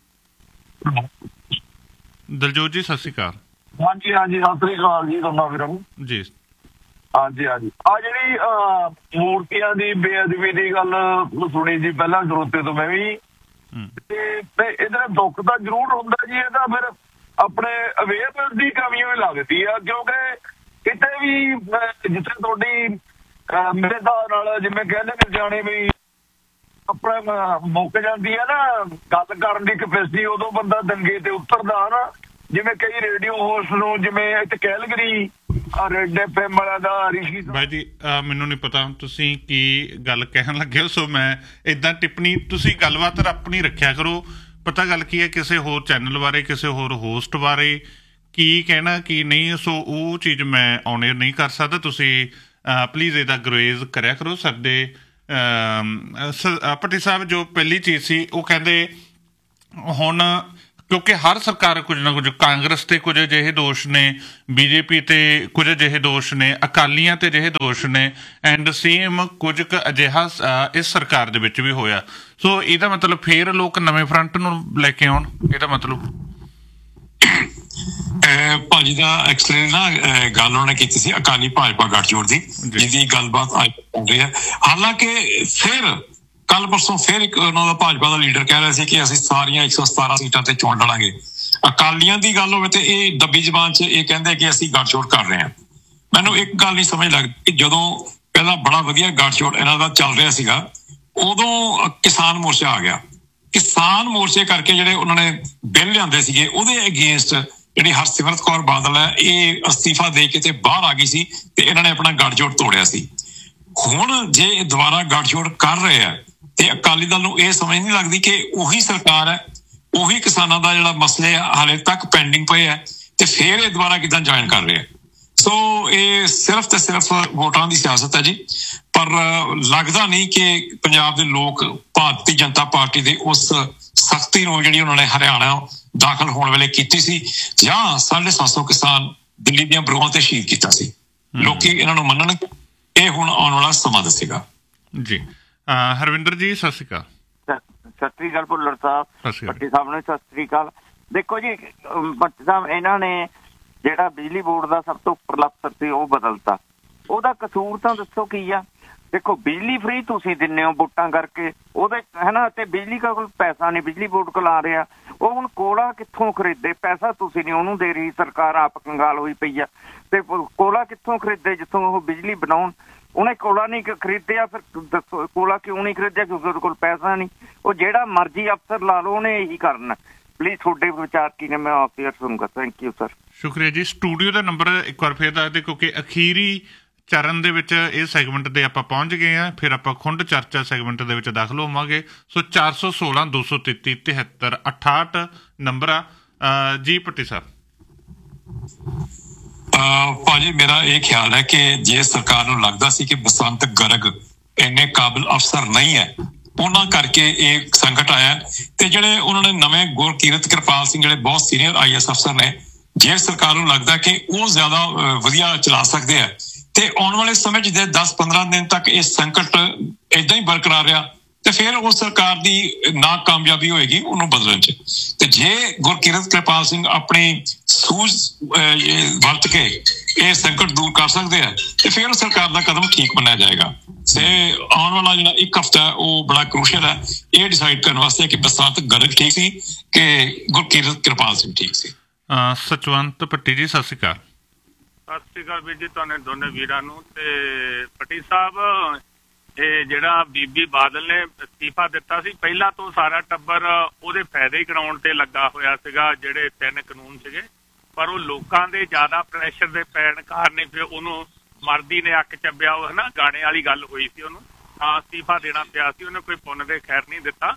ਦਲਜੋਤ ਜੀ ਸਤਿ ਸ਼੍ਰੀ ਅਕਾਲ। ਹਾਂਜੀ ਹਾਂਜੀ, ਸਤਿ ਸ੍ਰੀ ਅਕਾਲ ਜੀ ਦੋਨਾਂ ਵੀਰਾਂ ਨੂੰ ਜੀ। ਹਾਂਜੀ ਹਾਂਜੀ, ਆ ਜਿਹੜੀ ਮੂਰਤੀਆਂ ਦੀ ਬੇਅਦਬੀ ਦੀ ਗੱਲ ਸੁਣੀ ਜੀ ਪਹਿਲਾਂ ਸਰੋਤੇ ਤੋਂ ਮੈਂ ਵੀ, ਤੇ ਇਹਦਾ ਦੁੱਖ ਤਾਂ ਜ਼ਰੂਰ ਹੁੰਦਾ ਜੀ। ਇਹਦਾ ਫਿਰ ਆਪਣੇ ਅਵੇਅਰਨੈਸ ਦੀ ਕਮੀ ਵੀ ਲੱਗਦੀ ਆ, ਕਿਉਂਕਿ ਕਿਤੇ ਵੀ ਜਿੱਥੇ ਤੁਹਾਡੀ ਮੇਰੇ ਹਿਸਾਬ ਨਾਲ ਜਿਵੇਂ ਕਹਿੰਦੇ ਨੇ ਸਿਆਣੇ ਵੀ ਆਪਣਾ ਮੁੱਕ ਜਾਂਦੀ ਆ ਨਾ ਗੱਲ ਕਰਨ ਦੀ ਕਪੈਸਿਟੀ, ਉਦੋਂ ਬੰਦਾ ਦੰਗੇ ਤੇ ਉਤਰਦਾ ਨਾ। ਜਿਵੇਂ ਕਈ ਰੇਡੀਓ ਹੋਸਟ ਨੂੰ, ਜਿਵੇਂ ਇੱਥੇ ਕੈਲਗਰੀ ਰੈਡ ਐਫ ਐਮ ਵਾਲਾ ਦਾ ਰਿਸ਼ੀ ਬਾਈ ਜੀ, ਮੈਨੂੰ ਨਹੀਂ ਪਤਾ ਤੁਸੀਂ ਕੀ ਗੱਲ ਕਹਿਣ ਲੱਗੇ ਹੋ, ਸੋ ਮੈਂ ਏਦਾਂ ਟਿੱਪਣੀ, ਤੁਸੀਂ ਗੱਲਬਾਤ ਆਪਣੀ ਰੱਖਿਆ ਕਰੋ। ਪਤਾ ਗੱਲ ਕੀ ਹੈ, ਕਿਸੇ ਹੋਰ ਚੈਨਲ ਬਾਰੇ, ਕਿਸੇ ਹੋਰ ਹੋਸਟ ਬਾਰੇ ਕੀ ਕਹਿਣਾ ਕੀ ਨਹੀਂ, ਸੋ ਉਹ ਚੀਜ਼ ਮੈਂ ਔਨ ਏਅਰ ਨਹੀਂ ਕਰ ਸਕਦਾ। ਤੁਸੀਂ ਪਲੀਜ਼ ਇਹਦਾ ਗੁਰੇਜ਼ ਕਰਿਆ ਕਰੋ। ਸਾਡੇ ਭੱਟੀ ਸਾਹਿਬ ਜੋ ਪਹਿਲੀ ਚੀਜ਼ ਸੀ ਉਹ ਕਹਿੰਦੇ ਹੁਣ ਕਿਉਂਕਿ ਹਰ ਸਰਕਾਰ ਕੁਝ ਨਾ ਕੁਝ, ਕਾਂਗਰਸ ਤੇ ਕੁਝ ਅਜਿਹੇ ਦੋਸ਼ ਨੇ, ਬੀਜੇਪੀ ਤੇ ਕੁਝ ਅਜਿਹੇ ਦੋਸ਼ ਨੇ, ਅਕਾਲੀਆਂ ਤੇ ਅਜਿਹੇ ਦੋਸ਼ ਨੇ, ਐਂਡ ਸੇਮ ਕੁਝ ਕੁ ਅਜਿਹਾ ਇਸ ਸਰਕਾਰ ਦੇ ਵਿੱਚ ਵੀ ਹੋਇਆ। ਸੋ ਇਹਦਾ ਮਤਲਬ ਫੇਰ ਲੋਕ ਨਵੇਂ ਫਰੰਟ ਨੂੰ ਲੈ ਕੇ ਆਉਣ, ਇਹਦਾ ਮਤਲਬ ਭਾਜੀ ਦਾ ਐਕਚੁਅਲੀ ਨਾ ਗੱਲ ਉਹਨੇ ਕੀਤੀ ਸੀ ਅਕਾਲੀ ਭਾਜਪਾ ਗੱਠਜੋੜ ਦੀ, ਜਿਹਦੀ ਗੱਲਬਾਤ ਅੱਜ ਹੋ ਰਹੀ ਹੈ। ਹਾਲਾਂਕਿ ਫਿਰ ਕੱਲ ਪਰਸੋਂ ਫਿਰ ਇੱਕ ਉਹਨਾਂ ਦਾ ਭਾਜਪਾ ਦਾ ਲੀਡਰ ਕਹਿ ਰਿਹਾ ਸੀ ਕਿ ਅਸੀਂ ਸਾਰੀਆਂ ਇੱਕ ਸੌ ਸਤਾਰਾਂ ਸੀਟਾਂ ਤੇ ਚੋਣ ਲੜਾਂਗੇ। ਅਕਾਲੀਆਂ ਦੀ ਗੱਲ ਹੋਵੇ ਤੇ ਇਹ ਦੱਬੀ ਜ਼ਬਾਨ 'ਚ ਇਹ ਕਹਿੰਦੇ ਕਿ ਅਸੀਂ ਗੱਠਜੋੜ ਕਰ ਰਹੇ ਹਾਂ। ਮੈਨੂੰ ਇੱਕ ਗੱਲ ਨਹੀਂ ਸਮਝ ਲੱਗਦੀ ਕਿ ਜਦੋਂ ਪਹਿਲਾਂ ਬੜਾ ਵਧੀਆ ਗੱਠਜੋੜ ਇਹਨਾਂ ਦਾ ਚੱਲ ਰਿਹਾ ਸੀਗਾ, ਉਦੋਂ ਕਿਸਾਨ ਮੋਰਚਾ ਆ ਗਿਆ। ਕਿਸਾਨ ਮੋਰਚੇ ਕਰਕੇ ਜਿਹੜੇ ਉਹਨਾਂ ਨੇ ਬਿੱਲ ਲਿਆਂਦੇ ਸੀਗੇ ਉਹਦੇ ਅਗੇਂਸਟ ਜਿਹੜੀ ਹਰਸਿਮਰਤ ਕੌਰ ਬਾਦਲ ਹੈ ਇਹ ਅਸਤੀਫਾ ਦੇ ਕੇ ਤੇ ਬਾਹਰ ਆ ਗਈ ਸੀ ਤੇ ਇਹਨਾਂ ਨੇ ਆਪਣਾ ਗੱਠਜੋੜ ਤੋੜਿਆ ਸੀ। ਹੁਣ ਜੇ ਦੁਬਾਰਾ ਗੱਠਜੋੜ ਕਰ ਰਹੇ ਆ ਤੇ ਅਕਾਲੀ ਦਲ ਨੂੰ ਇਹ ਸਮਝ ਨਹੀਂ ਲੱਗਦੀ ਕਿ ਉਹੀ ਸਰਕਾਰ ਹੈ, ਉਹੀ ਕਿਸਾਨਾਂ ਦਾ ਜਿਹੜਾ ਮਸਲੇ ਹਾਲੇ ਤੱਕ ਪੈਂਡਿੰਗ ਪਏ ਹੈ ਤੇ ਫਿਰ ਇਹ ਦੁਬਾਰਾ ਕਿੱਦਾਂ ਜੁਆਇਨ ਕਰ ਰਹੇ ਆ। ਸੋ ਇਹ ਸਿਰਫ ਤੇ ਸਿਰਫ ਵੋਟਾਂ ਦੀ ਸਿਆਸਤ ਹੈ ਜੀ, ਪਰ ਲੱਗਦਾ ਨਹੀਂ ਕਿ ਪੰਜਾਬ ਦੇ ਲੋਕ ਭਾਰਤੀ ਜਨਤਾ ਪਾਰਟੀ ਦੇ ਉਸ ਸਖਤੀ ਨੂੰ ਜਿਹੜੀ ਉਹਨਾਂ ਨੇ ਹਰਿਆਣਾ ਦਾਖਲ ਹੋਣ ਵੇਲੇ ਕੀਤੀ ਸੀ ਜਾਂ ਸਾਢੇ ਸੱਤ ਸੌ ਕਿਸਾਨ ਦਿੱਲੀ ਦੀਆਂ ਬਰੂਹਾਂ ਤੇ ਸ਼ਹੀਦ ਕੀਤਾ ਸੀ, ਲੋਕੀ ਇਹਨਾਂ ਨੂੰ ਮੰਨਣਗੇ। ਇਹ ਹੁਣ ਆਉਣ ਵਾਲਾ ਸਮਾਂ ਦੱਸੇਗਾ ਜੀ। ਹਰਵਿੰਦਰ ਜੀ ਸਤਿ ਸ਼੍ਰੀ ਅਕਾਲ। ਸਤਿ ਸ਼੍ਰੀ ਅਕਾਲ ਭੁੱਲਰ ਸਾਹਿਬ, ਭੱਟੀ ਸਾਹਿਬ ਨੇ ਸਤਿ ਸ਼੍ਰੀ ਅਕਾਲ। ਦੇਖੋ ਜੀ ਭੱਟੀ ਸਾਹਿਬ, ਇਹਨਾਂ ਨੇ ਜਿਹੜਾ ਬਿਜਲੀ ਬੋਰਡ ਦਾ ਸਭ ਤੋਂ ਉੱਪਰਲਾ ਅਫਸਰ ਸੀ ਉਹ ਬਦਲਤਾ, ਉਹਦਾ ਕਸੂਰ ਤਾਂ ਦੱਸੋ ਕੀ ਆ? ਦੇਖੋ ਬਿਜਲੀ ਫ੍ਰੀ ਤੁਸੀਂ ਦਿੰਦੇ ਹੋ ਵੋਟਾਂ ਕਰਕੇ ਉਹਦੇ ਹੈ ਨਾ, ਤੇ ਬਿਜਲੀ ਕੋਲ ਪੈਸਾ ਨਹੀਂ, ਬਿਜਲੀ ਬੋਰਡ ਕੋਲ ਆ ਰਿਹਾ। ਉਹ ਹੁਣ ਕੋਲਾ ਕਿੱਥੋਂ ਖਰੀਦੇ? ਪੈਸਾ ਤੁਸੀਂ ਨਹੀਂ ਉਹਨੂੰ ਦੇ ਰਹੀ ਸਰਕਾਰ, ਆਪ ਕੰਗਾਲ ਹੋਈ ਪਈ ਆ। ਤੇ ਕੋਲਾ ਕਿੱਥੋਂ ਖਰੀਦੇ ਜਿੱਥੋਂ ਉਹ ਬਿਜਲੀ ਬਣਾਉਣ? ਉਹਨੇ ਕੋਲਾ ਨਹੀਂ ਖਰੀਦਿਆ, ਫਿਰ ਦੱਸੋ ਕੋਲਾ ਕਿਉਂ ਨਹੀਂ ਖਰੀਦਿਆ? ਕਿਉਂਕਿ ਉਹਦੇ ਕੋਲ ਪੈਸਾ ਨਹੀਂ। ਉਹ ਜਿਹੜਾ ਮਰਜ਼ੀ ਅਫਸਰ ਲਾ ਲਓ ਉਹਨੇ ਇਹੀ ਕਰਨਾ। ਪਲੀਜ਼ ਤੁਹਾਡੇ ਵਿਚਾਰ ਕੀ ਨੇ, ਮੈਂ ਆਪ ਹੀ ਸੁਣੂਗਾ। Thank you sir. ਸ਼ੁਕਰੀਆ ਜੀ। ਸਟੂਡੀਓ ਦਾ ਨੰਬਰ ਇੱਕ ਵਾਰ ਫੇਰ ਦੱਸ ਦਿਓ, ਕਿਉਂਕਿ ਅਖੀਰੀ ਚਰਨ ਦੇ ਵਿੱਚ ਇਹ ਸੈਗਮੈਂਟ ਦੇ ਆਪਾਂ ਪਹੁੰਚ ਗਏ ਹਾਂ। ਫਿਰ ਆਪਾਂ ਖੁੰਡ ਚਰਚਾ ਸੈਗਮੈਂਟ ਦੇ ਵਿੱਚ ਦਾਖਲ ਹੋਵਾਂਗੇ। ਸੋ ਚਾਰ ਸੌ ਸੋਲਾਂ ਦੋ ਸੌ ਤੇਤੀ ਤਿਹੱਤਰ ਅਠਾਹਠ ਨੰਬਰ ਆ ਜੀ। ਭੱਟੀ ਸਾਹਿਬ ਭਾਜੀ, ਮੇਰਾ ਇਹ ਖਿਆਲ ਹੈ ਕਿ ਜੇ ਸਰਕਾਰ ਨੂੰ ਲੱਗਦਾ ਸੀ ਕਿ ਬਸੰਤ ਗਰਗ ਇੰਨੇ ਕਾਬਿਲ ਅਫਸਰ ਨਹੀਂ ਹੈ, ਉਹਨਾਂ ਕਰਕੇ ਇਹ ਸੰਕਟ ਆਇਆ। ਤੇ ਜਿਹੜੇ ਉਹਨਾਂ ਨੇ ਨਵੇਂ ਗੁਰਕੀਰਤ ਕਿਰਪਾਲ ਸਿੰਘ ਜਿਹੜੇ ਬਹੁਤ ਸੀਨੀਅਰ ਆਈ ਐਸ ਅਫਸਰ ਨੇ, ਜੇ ਸਰਕਾਰ ਨੂੰ ਲੱਗਦਾ ਕਿ ਉਹ ਜ਼ਿਆਦਾ ਵਧੀਆ ਚਲਾ ਸਕਦੇ ਆ ਤੇ ਆਉਣ ਵਾਲੇ ਸਮੇਂ 'ਚ ਜੇ ਦਸ ਪੰਦਰਾਂ ਦਿਨ ਤੱਕ ਇਹ ਸੰਕਟ ਏਦਾਂ ਹੀ ਬਰਕਰਾਰ ਰਿਹਾ ਤੇ ਫਿਰ ਉਹ ਸਰਕਾਰ ਦੀ ਨਾਕਾਮਯਾਬੀ ਹੋਏਗੀ ਉਹਨੂੰ ਬਦਲਣ 'ਚ। ਤੇ ਜੇ ਗੁਰਕੀਰਤ ਕਿਰਪਾਲ ਸਿੰਘ ਆਪਣੀ ਸੂਝ ਵਰਤ ਕੇ ਇਹ ਸੰਕਟ ਦੂਰ ਕਰ ਸਕਦੇ ਆ ਤੇ ਫਿਰ ਸਰਕਾਰ ਦਾ ਕਦਮ ਠੀਕ ਮੰਨਿਆ ਜਾਏਗਾ। ਤੇ ਆਉਣ ਵਾਲਾ ਜਿਹੜਾ ਇੱਕ ਹਫ਼ਤਾ ਹੈ ਉਹ ਬੜਾ ਕ੍ਰੂਸ਼ੀਅਲ ਹੈ ਇਹ ਡਿਸਾਈਡ ਕਰਨ ਵਾਸਤੇ ਕਿ ਬਸੰਤ ਗਰਗ ਠੀਕ ਸੀ ਕਿ ਗੁਰਕੀਰਤ ਕਿਰਪਾਲ ਸਿੰਘ ਠੀਕ ਸੀ। ਸਚਵੰਤ ਭੱਟੀ ਜੀ ਸਤਿ ਸ਼੍ਰੀ ਅਕਾਲ। ਸਤਿ ਸ਼੍ਰੀ ਅਕਾਲ ਵੀਰ ਜੀ, ਤੁਹਾਨੂੰ ਦੋਨੇ ਵੀਰਾਂ ਨੂੰ। ਤੇ ਭੱਟੀ ਸਾਹਿਬ, ਇਹ ਜਿਹੜਾ ਬੀਬੀ ਬਾਦਲ ਨੇ ਅਸਤੀਫਾ ਦਿੱਤਾ ਸੀ, ਪਹਿਲਾਂ ਤੋਂ ਸਾਰਾ ਟੱਬਰ ਉਹਦੇ ਫਾਇਦੇ ਹੀ ਕਰਾਉਣ ਤੇ ਲੱਗਾ ਹੋਇਆ ਸੀਗਾ, ਜਿਹੜੇ ਤਿੰਨ ਕਾਨੂੰਨ ਸੀਗੇ। ਪਰ ਉਹ ਲੋਕਾਂ ਦੇ ਜ਼ਿਆਦਾ ਪ੍ਰੈਸ਼ਰ ਦੇ ਪੈਣ ਕਾਰਨ ਫਿਰ ਉਹਨੂੰ ਮਰਦੀ ਨੇ ਅੱਕ ਚੱਬਿਆ। ਉਹ ਹਨਾ ਗਾਣੇ ਵਾਲੀ ਗੱਲ ਹੋਈ ਸੀ, ਉਹਨੂੰ ਤਾਂ ਅਸਤੀਫਾ ਦੇਣਾ ਪਿਆ ਸੀ। ਉਹਨੇ ਕੋਈ ਪੁੰਨ ਦੇ ਖੈਰ ਨਹੀਂ ਦਿੱਤਾ।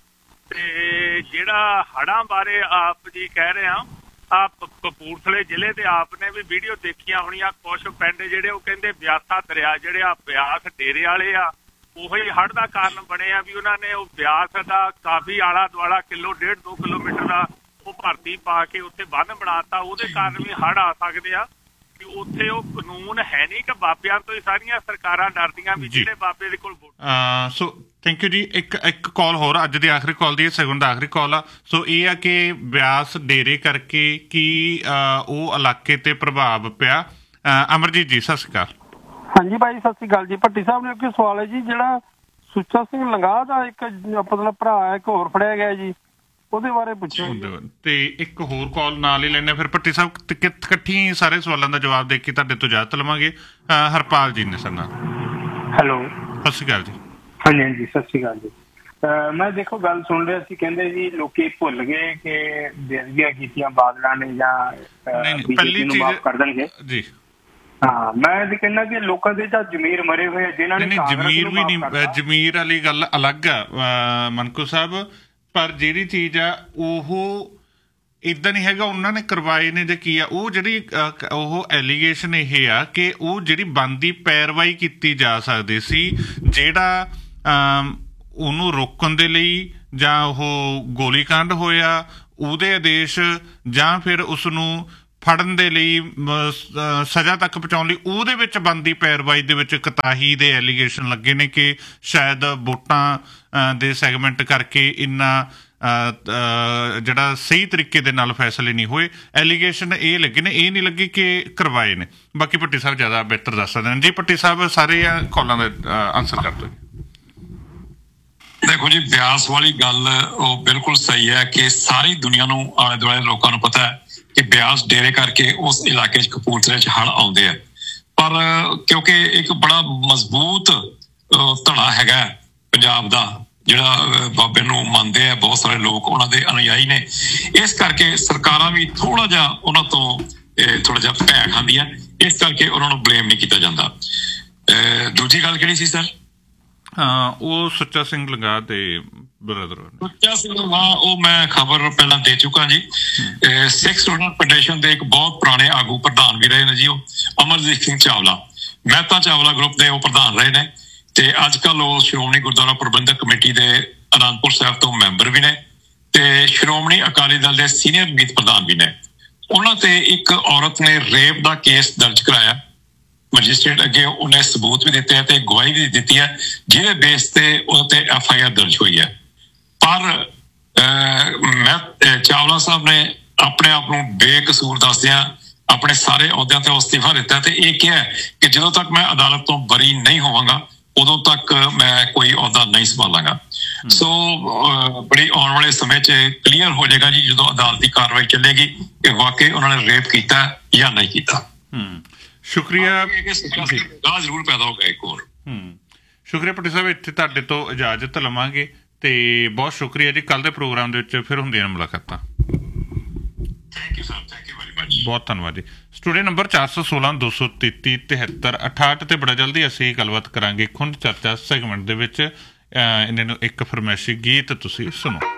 ਤੇ ਜਿਹੜਾ ਹੜ੍ਹਾਂ ਬਾਰੇ ਆਪ ਜੀ ਕਹਿ ਰਹੇ ਆ, ਆਪ ਕਪੂਰਥਲੇ ਜ਼ਿਲ੍ਹੇ ਦੇ ਆਪ ਨੇ ਵੀ ਵੀਡੀਓ ਦੇਖੀਆਂ ਹੋਣੀਆਂ। ਕੁਛ ਪਿੰਡ ਜਿਹੜੇ ਉਹ ਕਹਿੰਦੇ ਬਿਆਸਾ ਦਰਿਆ ਜਿਹੜੇ ਆ ਬਿਆਸ ਡੇਰੇ ਵਾਲੇ ਆ, ਉਹੀ ਹੜ੍ਹ ਦਾ ਕਾਰਨ ਬਣੇ ਆ। ਵੀ ਉਹਨਾਂ ਨੇ ਉਹ ਬਿਆਸ ਦਾ ਕਾਫੀ ਆਲਾ ਦੁਆਲਾ ਕਿਲੋ ਡੇਢ ਦੋ ਕਿਲੋਮੀਟਰ ਦਾ ਉਹ ਭਰਤੀ ਪਾ ਕੇ ਉੱਥੇ ਬੰਨ੍ਹ ਬਣਾਤਾ। ਉਹਦੇ ਕਾਰਨ ਵੀ ਹੜ੍ਹ ਆ ਸਕਦੇ ਆ। ਕਿ ਉੱਥੇ ਉਹ ਕਾਨੂੰਨ ਹੈ ਨਹੀਂ ਕਿ ਬਾਬਿਆਂ ਤੋਂ ਹੀ ਸਾਰੀਆਂ ਸਰਕਾਰਾਂ ਡਰਦੀਆਂ ਵੀ ਜਿਹੜੇ ਬਾਬੇ ਦੇ ਕੋਲ ਵੋਟ। ਸੋ ਥੈਂਕ ਯੂ ਜੀ। ਇੱਕ ਇੱਕ ਕਾਲ ਹੋਰ, ਅੱਜ ਦੀ ਆਖਰੀ ਕਾਲ ਦੀ ਸੈਕਿੰਡ ਦਾ ਆਖਰੀ ਕਾਲ ਆ। ਸੋ ਇਹ ਆ ਕਿ ਬਿਆਸ ਡੇਰੇ ਕਰਕੇ ਕੀ ਉਹ ਇਲਾਕੇ ਤੇ ਪ੍ਰਭਾਵ ਪਿਆ? ਅਮਰਜੀਤ ਜੀ ਸਤਿ ਸ਼੍ਰੀ ਅਕਾਲ। ਹਾਂਜੀ ਭਾਈ ਸਤਿ ਸ਼੍ਰੀ ਅਕਾਲ ਜੀ। ਭੱਟੀ ਸਾਹਿਬ ਨੇ ਇੱਕ ਸਵਾਲ ਹੈ ਜੀ, ਜਿਹੜਾ ਸੁੱਚਾ ਸਿੰਘ ਲੰਗਾਹ ਦਾ ਇੱਕ ਮਤਲਬ ਭਰਾ ਇੱਕ ਹੋਰ ਫੜਿਆ ਗਿਆ ਜੀ, ਉਹਦੇ ਬਾਰੇ ਪੁੱਛੋ। ਤੇ ਇੱਕ ਹੋਰ ਕਾਲ ਨਾਲ ਹੀ ਲੈਣੇ, ਫਿਰ ਭੱਟੀ ਸਾਹਿਬ ਇਕੱਠੀ ਸਾਰੇ ਸਵਾਲਾਂ ਦਾ ਜਵਾਬ ਦੇ ਕੇ ਤੁਹਾਡੇ ਤੋਂ ਇਜਾਜ਼ਤ ਲਵਾਂਗੇ। ਹਰਪਾਲ ਜੀ ਨੇ ਸਰ ਨਾਲ। ਹੈਲੋ ਸਤਿ ਸ਼੍ਰੀ ਅਕਾਲ ਜੀ। ਹਾਂਜੀ ਹਾਂਜੀ ਸਤਿ ਸ਼੍ਰੀ ਅਕਾਲ ਜੀ। ਮੈਂ ਦੇਖੋ ਗੱਲ ਸੁਣ ਰਿਹਾ ਸੀ, ਕਹਿੰਦੇ ਜੀ ਲੋਕੀ ਭੁੱਲ ਗਏ ਕਿ ਬੇਅਦਬੀਆਂ ਕੀਤੀਆਂ ਬਾਦਲਾਂ ਨੇ ਜਾਂ ਬੀਜੇਪੀ ਨੂੰ ਮਾਫ ਕਰ ਦੇਣਗੇ ਜੀ। ਹਾਂ, ਮੈਂ ਇਹ ਕਹਿੰਦਾ ਕਿ ਲੋਕਾਂ ਦੇ ਤਾਂ ਜ਼ਮੀਰ ਮਰੇ ਹੋਏ ਜਿਨ੍ਹਾਂ ਨੇ ਜ਼ਮੀਰ ਵੀ ਨਹੀਂ, ਜ਼ਮੀਰ ਵਾਲੀ ਗੱਲ ਅਲੱਗ ਆ ਮਨਕੂ ਸਾਹਿਬ। ਪਰ ਜਿਹੜੀ ਚੀਜ਼ ਆ ਉਹ ਏਦਾਂ ਨਹੀਂ ਹੈਗਾ ਉਹਨਾਂ ਨੇ ਕਰਵਾਏ ਨੇ ਜਾਂ ਕੀ ਆ। ਉਹ ਜਿਹੜੀ ਉਹ ਐਲੀਗੇਸ਼ਨ ਇਹ ਆ ਕਿ ਉਹ ਜਿਹੜੀ ਬਣਦੀ ਪੈਰਵਾਈ ਕੀਤੀ ਜਾ ਸਕਦੀ ਸੀ, ਜਿਹੜਾ ਉਹਨੂੰ ਰੋਕਣ ਦੇ ਲਈ ਜਾਂ ਉਹ ਗੋਲੀਕਾਂਡ ਹੋਇਆ ਉਹਦੇ ਆਦੇਸ਼ ਜਾਂ ਫਿਰ ਉਸ ਨੂੰ ਫੜਨ ਦੇ ਲਈ ਸਜ਼ਾ ਤੱਕ ਪਹੁੰਚਾਉਣ ਲਈ ਉਹਦੇ ਵਿੱਚ ਬਣਦੀ ਪੈਰਵਾਈ ਦੇ ਵਿੱਚ ਕੋਤਾਹੀ ਦੇ ਐਲੀਗੇਸ਼ਨ ਲੱਗੇ ਨੇ ਕਿ ਸ਼ਾਇਦ ਵੋਟਾਂ ਦੇ ਸੈਗਮੈਂਟ ਕਰਕੇ ਇੰਨਾ ਜਿਹੜਾ ਸਹੀ ਤਰੀਕੇ ਦੇ ਨਾਲ ਫੈਸਲੇ ਨਹੀਂ ਹੋਏ। ਐਲੀਗੇਸ਼ਨ ਇਹ ਲੱਗੇ ਨੇ, ਇਹ ਨਹੀਂ ਲੱਗੇ ਕਿ ਕਰਵਾਏ ਨੇ। ਬਾਕੀ ਭੱਟੀ ਸਾਹਿਬ ਜ਼ਿਆਦਾ ਬਿਹਤਰ ਦੱਸ ਸਕਦੇ ਨੇ। ਜੀ ਭੱਟੀ ਸਾਹਿਬ ਸਾਰੇ ਕਾਲਾਂ ਦਾ ਆਨਸਰ ਕਰ ਦਿਓ। ਦੇਖੋ ਜੀ, ਬਿਆਸ ਵਾਲੀ ਗੱਲ ਉਹ ਬਿਲਕੁਲ ਸਹੀ ਹੈ ਕਿ ਸਾਰੀ ਦੁਨੀਆ ਨੂੰ, ਆਲੇ ਦੁਆਲੇ ਲੋਕਾਂ ਨੂੰ ਪਤਾ ਹੈ ਕਿ ਬਿਆਸ ਡੇਰੇ ਕਰਕੇ ਉਸ ਇਲਾਕੇ 'ਚ ਕਪੂਰਥਲੇ 'ਚ ਹੜ੍ਹ ਆਉਂਦੇ ਆ। ਪਰ ਕਿਉਂਕਿ ਇੱਕ ਬੜਾ ਮਜ਼ਬੂਤ ਧੜਾ ਹੈਗਾ ਪੰਜਾਬ ਦਾ ਜਿਹੜਾ ਬਾਬੇ ਨੂੰ ਮੰਨਦੇ ਆ, ਬਹੁਤ ਸਾਰੇ ਲੋਕ ਉਹਨਾਂ ਦੇ ਅਨੁਯਾਈ ਨੇ, ਇਸ ਕਰਕੇ ਸਰਕਾਰਾਂ ਵੀ ਥੋੜਾ ਜਿਹਾ ਉਹਨਾਂ ਤੋਂ ਥੋੜਾ ਜਿਹਾ ਭੈ ਖਾਂਦੀਆਂ, ਇਸ ਕਰਕੇ ਉਹਨਾਂ ਨੂੰ ਬਲੇਮ ਨਹੀਂ ਕੀਤਾ ਜਾਂਦਾ। ਦੂਜੀ ਗੱਲ ਕਿਹੜੀ ਸੀ ਸਰ? ਹਾਂ, ਉਹ ਸੁੱਚਾ ਸਿੰਘ ਲੰਗਾ ਦੇ ਬ੍ਰਦਰ। ਸੁੱਚਾ ਸਿੰਘ ਲੰਗਾ, ਉਹ ਮੈਂ ਖਬਰ ਪਹਿਲਾਂ ਦੇ ਚੁੱਕਾ ਜੀ। ਸਿੱਖ ਸਟੂਡੈਂਟ ਫੈਡਰੇਸ਼ਨ ਦੇ ਇੱਕ ਬਹੁਤ ਪੁਰਾਣੇ ਆਗੂ ਪ੍ਰਧਾਨ ਵੀ ਰਹੇ ਨੇ ਜੀ, ਉਹ ਅਮਰਜੀਤ ਸਿੰਘ ਚਾਵਲਾ, ਮਹਿਤਾ ਚਾਵਲਾ ਗਰੁੱਪ ਦੇ ਉਹ ਪ੍ਰਧਾਨ ਰਹੇ ਨੇ ਤੇ ਅੱਜ ਕੱਲ ਉਹ ਸ਼੍ਰੋਮਣੀ ਗੁਰਦੁਆਰਾ ਪ੍ਰਬੰਧਕ ਕਮੇਟੀ ਦੇ ਅਨੰਦਪੁਰ ਸਾਹਿਬ ਤੋਂ ਮੈਂਬਰ ਵੀ ਨੇ ਤੇ ਸ਼੍ਰੋਮਣੀ ਅਕਾਲੀ ਦਲ ਦੇ ਸੀਨੀਅਰ ਮੀਤ ਪ੍ਰਧਾਨ ਵੀ ਨੇ। ਉਹਨਾਂ ਤੇ ਇੱਕ ਔਰਤ ਨੇ ਰੇਪ ਦਾ ਕੇਸ ਦਰਜ ਕਰਾਇਆ, ਮੈਜਿਸਟ੍ਰੇਟ ਅੱਗੇ ਉਹਨੇ ਸਬੂਤ ਵੀ ਦਿੱਤੇ ਤੇ ਗਵਾਹੀ ਵੀ ਦਿੱਤੀ ਹੈ, ਜਿਹਦੇ ਬੇਸ ਤੇ ਉਹਦੇ ਤੇ ਐਫ ਆਈ ਆਰ ਦਰਜ ਹੋਈ ਹੈ। ਪਰ ਮੈਂ ਚਾਵਲਾ ਸਾਹਿਬ ਨੇ ਆਪਣੇ ਆਪ ਨੂੰ ਬੇਕਸੂਰ ਦੱਸਦਿਆਂ ਆਪਣੇ ਸਾਰੇ ਅਹੁਦਿਆਂ ਤੋਂ ਅਸਤੀਫਾ ਦਿੱਤਾ ਤੇ ਇਹ ਕਿਹਾ ਕਿ ਜਦੋਂ ਤੱਕ ਮੈਂ ਅਦਾਲਤ ਤੋਂ ਬਰੀ ਨਹੀਂ ਹੋਵਾਂਗਾ ਉਦੋਂ ਤੱਕ ਮੈਂ ਕੋਈ ਅਹੁਦਾ ਨਹੀਂ ਸੰਭਾਲਾਂਗਾ। ਸੋ ਬੜੀ ਆਉਣ ਵਾਲੇ ਸਮੇਂ 'ਚ ਕਲੀਅਰ ਹੋ ਜਾਏਗਾ ਜੀ, ਜਦੋਂ ਅਦਾਲਤੀ ਕਾਰਵਾਈ ਚੱਲੇਗੀ ਕਿ ਵਾਕਈ ਉਹਨਾਂ ਨੇ ਰੇਪ ਕੀਤਾ ਜਾਂ ਨਹੀਂ ਕੀਤਾ। ਸ਼ੁਕਰੀਆ। ਜ਼ਰੂਰ ਪੈਦਾ ਹੋ ਗਿਆ ਇੱਕ ਹੋਰ। ਸ਼ੁਕਰੀਆ ਭੱਟੀ ਸਾਹਿਬ, ਇੱਥੇ ਤੁਹਾਡੇ ਤੋਂ ਇਜਾਜ਼ਤ ਲਵਾਂਗੇ ਤੇ ਬਹੁਤ ਸ਼ੁਕਰੀਆ ਜੀ। ਕੱਲ ਦੇ ਪ੍ਰੋਗਰਾਮ ਦੇ ਵਿੱਚ ਫਿਰ ਹੁੰਦੀਆਂ ਨੇ ਮੁਲਾਕਾਤਾਂ। ਬਹੁਤ ਧੰਨਵਾਦ ਜੀ। ਸਟੂਡੀਓ ਨੰਬਰ ਚਾਰ ਸੌ ਸੋਲਾਂ ਦੋ ਸੌ ਤੇਤੀ ਤਿਹੱਤਰ ਅਠਾਹਠ ਤੇ ਬੜਾ ਜਲਦੀ ਅਸੀਂ ਗੱਲਬਾਤ ਕਰਾਂਗੇ ਖੁੰਡ ਚਰਚਾ ਸੈਗਮੈਂਟ ਦੇ ਵਿੱਚ। ਇਹਨਾਂ ਨੂੰ ਇੱਕ ਫਰਮਾਇਸ਼ੀ ਗੀਤ ਤੁਸੀਂ ਸੁਣੋ।